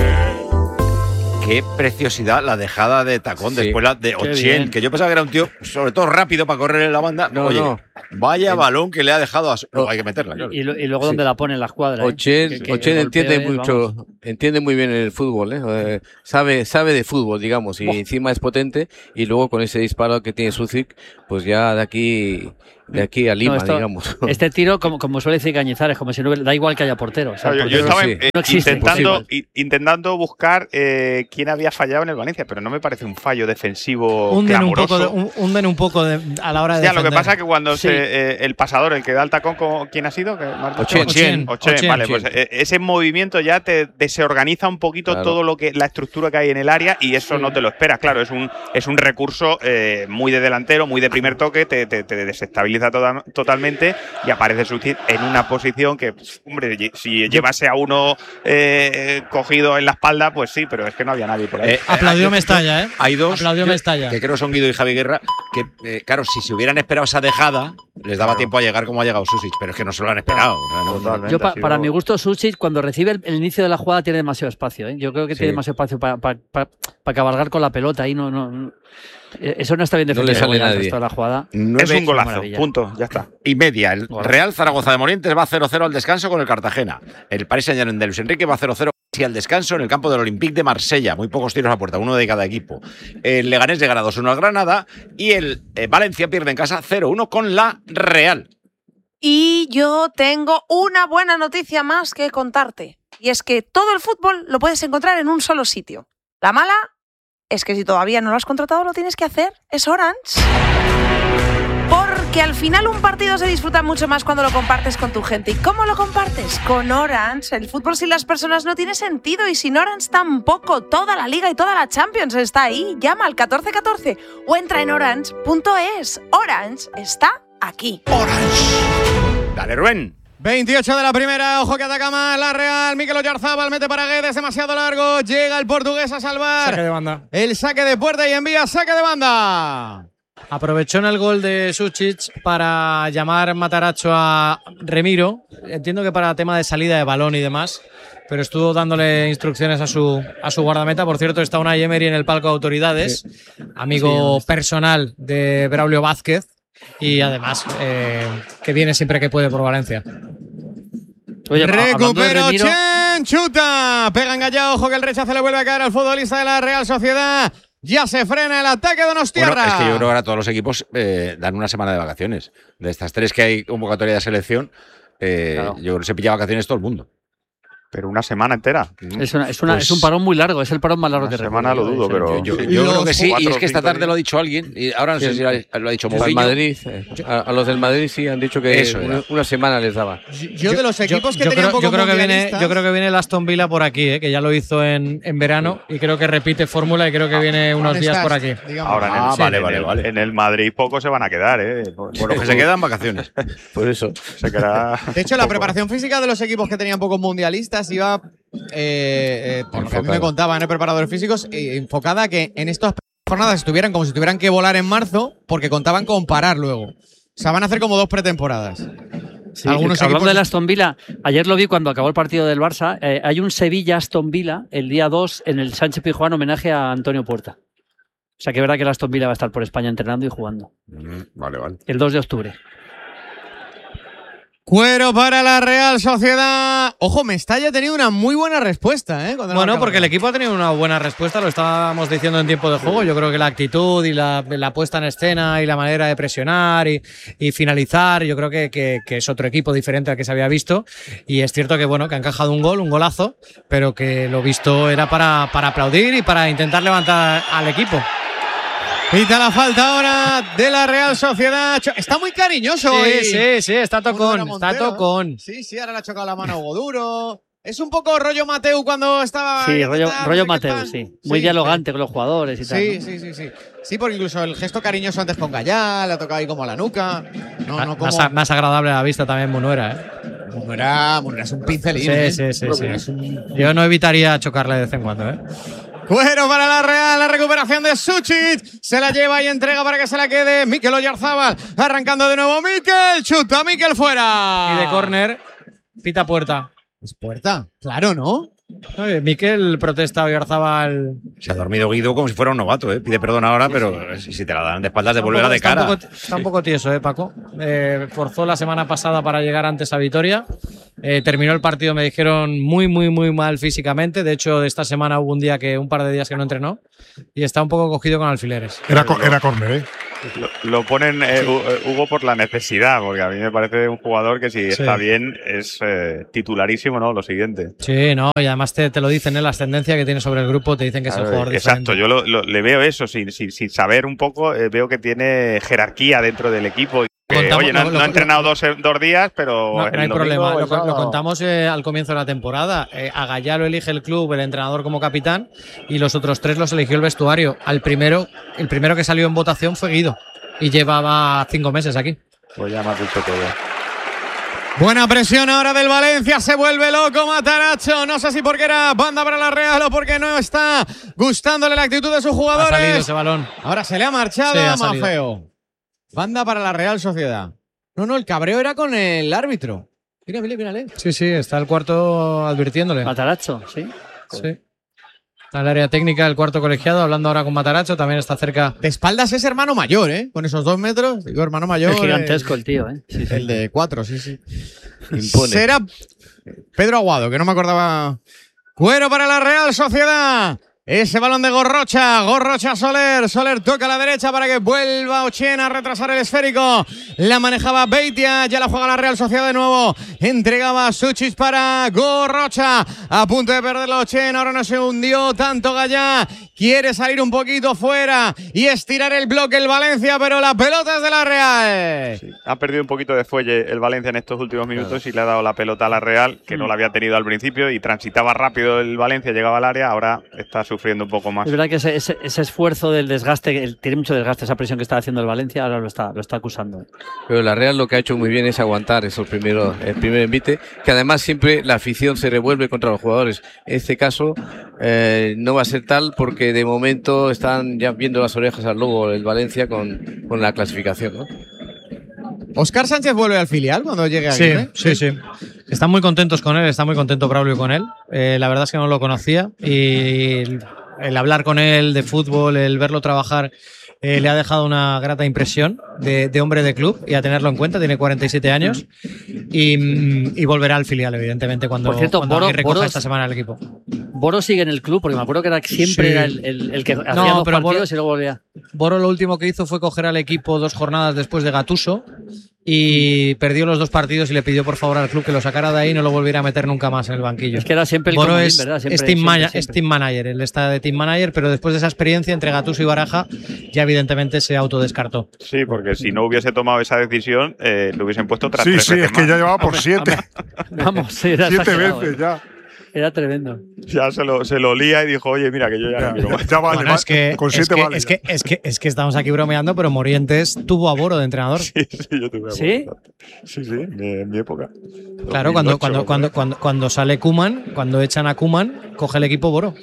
Qué preciosidad la dejada de tacón Sí. después la de Ochien, que yo pensaba que era un tío sobre todo rápido para correr en la banda. No, Oye, no. vaya El- balón que le ha dejado a su... no, hay que meterla, claro. Y, lo- y luego Sí. donde la pone en la escuadra. Ochen, ¿eh? Que- que Ochen el entiende golpeo es, mucho, vamos. entiende muy bien el fútbol, ¿eh? Eh, sabe, sabe de fútbol, digamos, y Buah. encima es potente, y luego con ese disparo que tiene Sucic, pues ya de aquí, de aquí a Lima, No, esto- digamos. Este tiro, como, como suele decir Cañizares, como si no hubiera- da igual que haya portero. O sea, Claro, yo, yo portero estaba sí. eh, no existe. intentando, Posible. i- intentando buscar eh, quién había fallado en el Valencia, pero no me parece un fallo defensivo Hunden un clamoroso. poco, de- un- hunden un poco de- a la hora de Ya, lo que defender. pasa es que cuando Sí. se, eh, el pasador, el que da el tacón, ¿con- ¿quién ha sido? ¿Qué- me has dicho? Ochen. Ochen. Ochen. Ochen, vale, Ochen. pues eh, ese movimiento ya te desorganiza un poquito Claro. todo lo que la estructura que hay en el área y eso no te lo esperas. Claro, es un, es un recurso eh, muy de delantero, muy de primer toque, te, te- te desestabiliza toda- totalmente y aparece Sucic en una posición que, pf, hombre, ye- si llevase a uno eh, cogido en la espalda, pues sí, pero es que no había nadie por ahí. Eh, Aplaudió hay- Mestalla, ¿eh? Hay dos Aplaudió yo- Mestalla. que creo son Guido y Javi Guerra, que eh, claro, si se hubieran esperado esa dejada, les daba tiempo a llegar como ha llegado Susic, pero es que no se lo han esperado. O sea, no- Totalmente. Yo, pa- ha sido- para mi gusto, Susic, cuando recibe el, el inicio de la jugada, tiene demasiado espacio. ¿eh? Yo creo que Sí. tiene demasiado espacio para pa, pa- pa cabalgar con la pelota. Ahí no, no, no- eh, Eso no está bien No defendido. le sale ya el nadie. resto de la jugada. nueve es un golazo, maravilla. punto, ya está. y media. El Golazo. Real Zaragoza de Morientes va cero cero al descanso con el Cartagena. El Paris Saint-Germain de Luis Enrique va cero cero y al descanso en el campo del Olympique de Marsella. Muy pocos tiros a puerta, uno de cada equipo. El Leganés le gana dos uno al Granada y el eh, Valencia pierde en casa cero uno con la Real. Y yo tengo una buena noticia más que contarte. Y es que todo el fútbol lo puedes encontrar en un solo sitio. La mala es que si todavía no lo has contratado, lo tienes que hacer. Es Orange. Porque al final un partido se disfruta mucho más cuando lo compartes con tu gente. ¿Y cómo lo compartes? Con Orange. El fútbol sin las personas no tiene sentido y sin Orange tampoco. Toda la Liga y toda la Champions está ahí. Llama al catorce catorce o entra en orange punto es. Orange está aquí. Dale, Rubén. veintiocho de la primera, ojo que ataca más la Real. Mikel Oyarzabal mete para Guedes, demasiado largo. Llega el portugués a salvar. Saque de banda. El saque de puerta y envía saque de banda. Aprovechó en el gol de Sucic para llamar Matarazzo a Remiro. Entiendo que para tema de salida de balón y demás, pero estuvo dándole instrucciones a su, a su guardameta. Por cierto, está Unai Emery en el palco de autoridades, amigo Sí, personal de Braulio Vázquez y además eh, que viene siempre que puede por Valencia. Oye, hablando de Recupera Remiro, Ochen, chuta. Pega engallado, ojo que el rechazo le vuelve a caer al futbolista de la Real Sociedad. Ya se frena el ataque de Donostiarra. Bueno, es que yo creo que ahora todos los equipos eh, dan una semana de vacaciones. De estas tres que hay convocatoria de selección, eh, Claro. yo creo que se pilla vacaciones todo el mundo. Pero una semana entera. es, una- es una- Pues- es un parón muy largo, es el parón más largo Una que semana recuerdo lo dudo, yo, pero- ese- Yo, Sí, yo los creo que sí, y cuatro es o que esta cinco tarde días. lo ha dicho alguien, y ahora no sé Sí, si lo ha, lo ha dicho Para el Mourinho. Madrid, eh, a, a los del Madrid sí han dicho que Eso era. una, una semana les daba. Yo de los equipos que yo tenían creo, poco yo creo que viene, mundialistas- yo creo que viene el Aston Villa por aquí, eh, que ya lo hizo en, en verano y creo que repite fórmula y creo que viene unos días por aquí. digamos. Ahora en el, Ah, sí, vale, en vale, el- vale. en el Madrid pocos se van a quedar, ¿eh? Bueno, que se quedan vacaciones. Por eso. Se quedará De hecho, la poco. preparación física de los equipos que tenían pocos mundialistas iba, eh, eh, por lo que a mí me Enfocada. contaban, ¿eh? preparadores físicos, eh, enfocada a que en estas jornadas estuvieran como si tuvieran que volar en marzo, porque contaban con parar luego. O sea, van a hacer como dos pretemporadas. Sí, Algunos hablando equipos- del Aston Villa, ayer lo vi cuando acabó el partido del Barça. eh, hay un Sevilla-Aston Villa el día dos en el Sánchez Pizjuán, homenaje a Antonio Puerta. O sea que es verdad que el Aston Villa va a estar por España entrenando y jugando. Mm, Vale, vale. El dos de octubre. Cuero para la Real Sociedad. Ojo, Mestalla ha tenido una muy buena respuesta, ¿eh? Cuando Bueno, lo porque el acaba. equipo ha tenido una buena respuesta, lo estábamos diciendo en tiempo de juego. Yo creo que la actitud y la, la puesta en escena y la manera de presionar y, y finalizar, yo creo que, que- que es otro equipo diferente al que se había visto. Y es cierto que, bueno, que ha encajado un gol, un golazo, pero que lo visto era para, para aplaudir y para intentar levantar al equipo. Pita la falta ahora de la Real Sociedad. Cho- Está muy cariñoso Sí, hoy. sí, sí, está Uno tocón, era está Montero, ¿eh? tocón. Sí, sí, ahora le ha chocado la mano a Hugo Duro. Es un poco rollo Mateu cuando estaba. Sí, ahí, rollo, tal, rollo no sé qué Mateo, tal. sí. Muy Sí, dialogante con los jugadores y tal. Sí, ¿no? sí, sí, sí. Sí, porque incluso el gesto cariñoso antes con Gallá, le ha tocado ahí como a la nuca. No, no como. Más, más agradable a la vista también Munuera, ¿eh? Bueno, era, bueno, era un pincelín. Sí, ¿eh? sí, sí, sí. Es un- Yo no evitaría chocarle de vez en cuando, ¿eh? Cuero para la Real, la recuperación de Suchit. Se la lleva y entrega para que se la quede Mikel Oyarzábal. Arrancando de nuevo Mikel. Chuta Mikel fuera. Y de córner, pita puerta. Es puerta, claro, ¿no? Oye, Mikel protesta a Oyarzábal. Se ha dormido Guido como si fuera un novato, ¿eh? Pide perdón ahora, pero si si te la dan de espaldas, devuélvela de Está un cara. poco- Está un poco tieso, ¿eh, Paco? Eh, forzó la semana pasada para llegar antes a Vitoria. Eh, terminó el partido, me dijeron, muy, muy, muy mal físicamente. De hecho, esta semana hubo un día que un par de días que no entrenó y está un poco cogido con alfileres. Era, co- era córner, ¿eh? Lo, lo ponen eh, Hu- Hugo por la necesidad, porque a mí me parece un jugador que si Sí. está bien es eh, titularísimo, ¿no? Lo siguiente. Sí, no, y además te, te lo dicen, ¿eh? La ascendencia que tiene sobre el grupo, te dicen que es el Claro, jugador exacto, diferente. yo lo- lo- le veo eso, sin, sin, sin saber un poco, eh, veo que tiene jerarquía dentro del equipo. y que, Contamos- oye, no, lo- no ha lo- entrenado dos, dos días, pero. No, el no hay domingo problema, o el lo, lo sábado- contamos eh, al comienzo de la temporada. Eh, a Gallá lo elige el club, el entrenador como capitán, y los otros tres los eligió el vestuario. Al primero, el primero que salió en votación fue Guido, y llevaba cinco meses aquí. Pues ya me has dicho todo. Buena presión ahora del Valencia, se vuelve loco Mataracho. No sé si porque era banda para la Real o porque no está gustándole la actitud de sus jugadores. Ha salido ese balón. Ahora se le ha marchado Sí, ha a salido. Mafeo. Banda para la Real Sociedad. No, no, el cabreo era con el árbitro. Mira, mira, mírale. Sí, sí, está el cuarto advirtiéndole. Mataracho, sí. Sí. Está el área técnica del cuarto colegiado, hablando ahora con Mataracho, también está cerca. De espaldas es hermano mayor, ¿eh? Con esos dos metros. Digo, hermano mayor. Es gigantesco eh, el tío, ¿eh? Sí, sí. El de cuatro, sí, sí. Impone. Será Pedro Aguado, que no me acordaba. Cuero para la Real Sociedad. Ese balón de Gorrocha, Gorrocha Soler, Soler toca a la derecha para que vuelva Ochena a retrasar el esférico. La manejaba Beitia, ya la juega la Real Sociedad de nuevo. Entregaba Suchis para Gorrocha, a punto de perderlo Ochena, ahora no se hundió tanto Gallá. Quiere salir un poquito fuera y estirar el bloque el Valencia, pero la pelota es de la Real. Ha perdido un poquito de fuelle el Valencia en estos últimos minutos y le ha dado la pelota a la Real, que no la había tenido al principio, y transitaba rápido el Valencia, llegaba al área, ahora está sufriendo un poco más. Es verdad que ese, ese, ese esfuerzo del desgaste, el- tiene mucho desgaste, esa presión que está haciendo el Valencia, ahora lo está, lo está acusando. Pero la Real lo que ha hecho muy bien es aguantar esos primeros, el primer envite, que además siempre la afición se revuelve contra los jugadores. En este caso eh, no va a ser tal porque de momento están ya viendo las orejas al lobo el Valencia con, con la clasificación, ¿no? Oscar Sánchez vuelve al filial cuando llegue aquí. Sí, ¿eh? sí, sí. Están muy contentos con él, está muy contento Braulio con él. Eh, la verdad es que no lo conocía y el, el hablar con él de fútbol, el verlo trabajar, eh, le ha dejado una grata impresión de, de hombre de club y a tenerlo en cuenta. Tiene cuarenta y siete años y, mm, y volverá al filial, evidentemente, cuando, Por cierto, cuando Boro- Aguirre coja Boro- esta semana el equipo. Boro sigue en el club, porque me acuerdo que era, siempre Sí. era el, el- el que hacía No, dos pero Boro- partidos y luego volvía. Boro lo último que hizo fue coger al equipo dos jornadas después de Gattuso y perdió los dos partidos y le pidió por favor al club que lo sacara de ahí y no lo volviera a meter nunca más en el banquillo. Es que era siempre el Boro comodín, es, ¿verdad? Siempre, es team, siempre, mana- siempre. es team manager, él está de team manager, pero después de esa experiencia entre Gattuso y Baraja ya evidentemente se autodescartó. Sí, porque si no hubiese tomado esa decisión, eh, le hubiesen puesto otras Sí, tres sí, veces es que más. ya llevaba por siete. Vamos, sí, era Siete exagerado, veces ¿eh? ya. Era tremendo. Ya se lo, se lo lía y dijo, oye, mira, que yo ya, no quiero más. Ya vale, Bueno, va- es que, con es, siete que, vale. es, que, es, que, es que estamos aquí bromeando, pero Morientes tuvo a Boro de entrenador. Sí, sí, yo tuve ¿Sí? Sí, sí, en mi, en mi época. Claro, cuando, dos mil ocho, cuando, cuando, cuando, cuando sale Kuman, cuando echan a Kuman, coge el equipo Boro.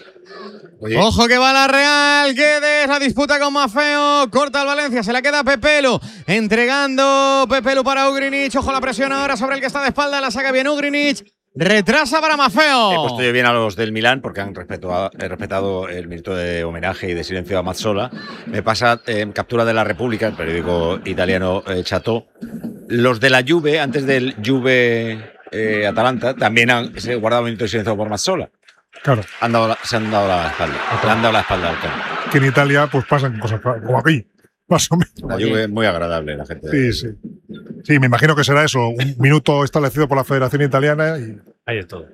Ojo que va la Real, Guedes, la disputa con Mafeo, corta el Valencia, se la queda Pepelu, entregando Pepelu para Ugrinic, ojo la presión ahora sobre el que está de espalda, la saca bien Ugrinic, retrasa para He Mafeo. puesto yo bien a los del Milán porque han respetado, he respetado el minuto de homenaje y de silencio a Mazzola. Me pasa en Captura de la República, el periódico italiano eh, Chateau. Los de la Juve, antes del Juve eh, Atalanta, también han se guardado un minuto de silencio por Mazzola. Claro, Han dado la- se han dado la espalda. Le han dado la espalda al campo. que en Italia pues pasan cosas como aquí, más o menos. La Juve es muy agradable, la gente. Sí, sí. Sí, me imagino que será eso, un minuto establecido por la Federación Italiana y, Ahí es todo.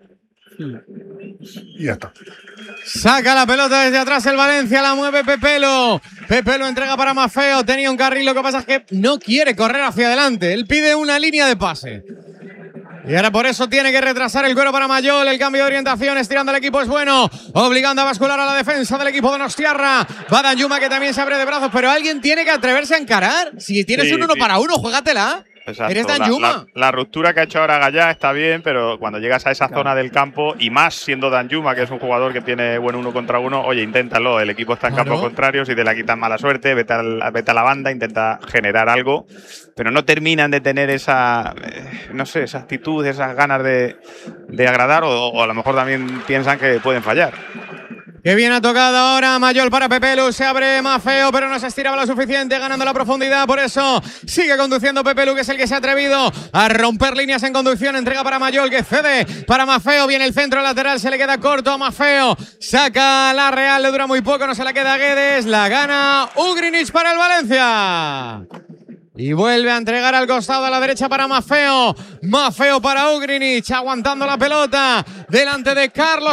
y ya está. Saca la pelota desde atrás el Valencia, la mueve Pepelu. Pepelu entrega para Mafeo, tenía un carril, lo que pasa es que no quiere correr hacia adelante, él pide una línea de pase. Y ahora por eso tiene que retrasar el cuero para Mayol. El cambio de orientación, estirando al equipo es bueno. Obligando a bascular a la defensa del equipo de Donostiarra. Va Danjuma, que también se abre de brazos, pero alguien tiene que atreverse a encarar. Si tienes Sí, un uno sí. para uno, juégatela. Exacto. Eres La, Danjuma. la, la ruptura que ha hecho ahora Gallá está bien, pero cuando llegas a esa claro. zona del campo, y más siendo Danjuma, que es un jugador que tiene buen uno contra uno, oye, inténtalo. El equipo está en claro. campo contrario, si te la quitan mala suerte, vete, al, vete a la banda, intenta generar algo, pero no terminan de tener esa, eh, no sé, esa actitud, esas ganas de, de agradar, o, o a lo mejor también piensan que pueden fallar. Qué bien ha tocado ahora Mayol para Pepelu, se abre Maffeo, pero no se estiraba lo suficiente, ganando la profundidad, por eso sigue conduciendo Pepelu, que es el que se ha atrevido a romper líneas en conducción, entrega para Mayol, que cede para Maffeo, viene el centro lateral, se le queda corto a Maffeo, saca la Real, le dura muy poco, no se la queda a Guedes, la gana Ugrinic para el Valencia. Y vuelve a entregar al costado a la derecha para Maffeo. Maffeo para Ugrinic, aguantando la pelota delante de Carlos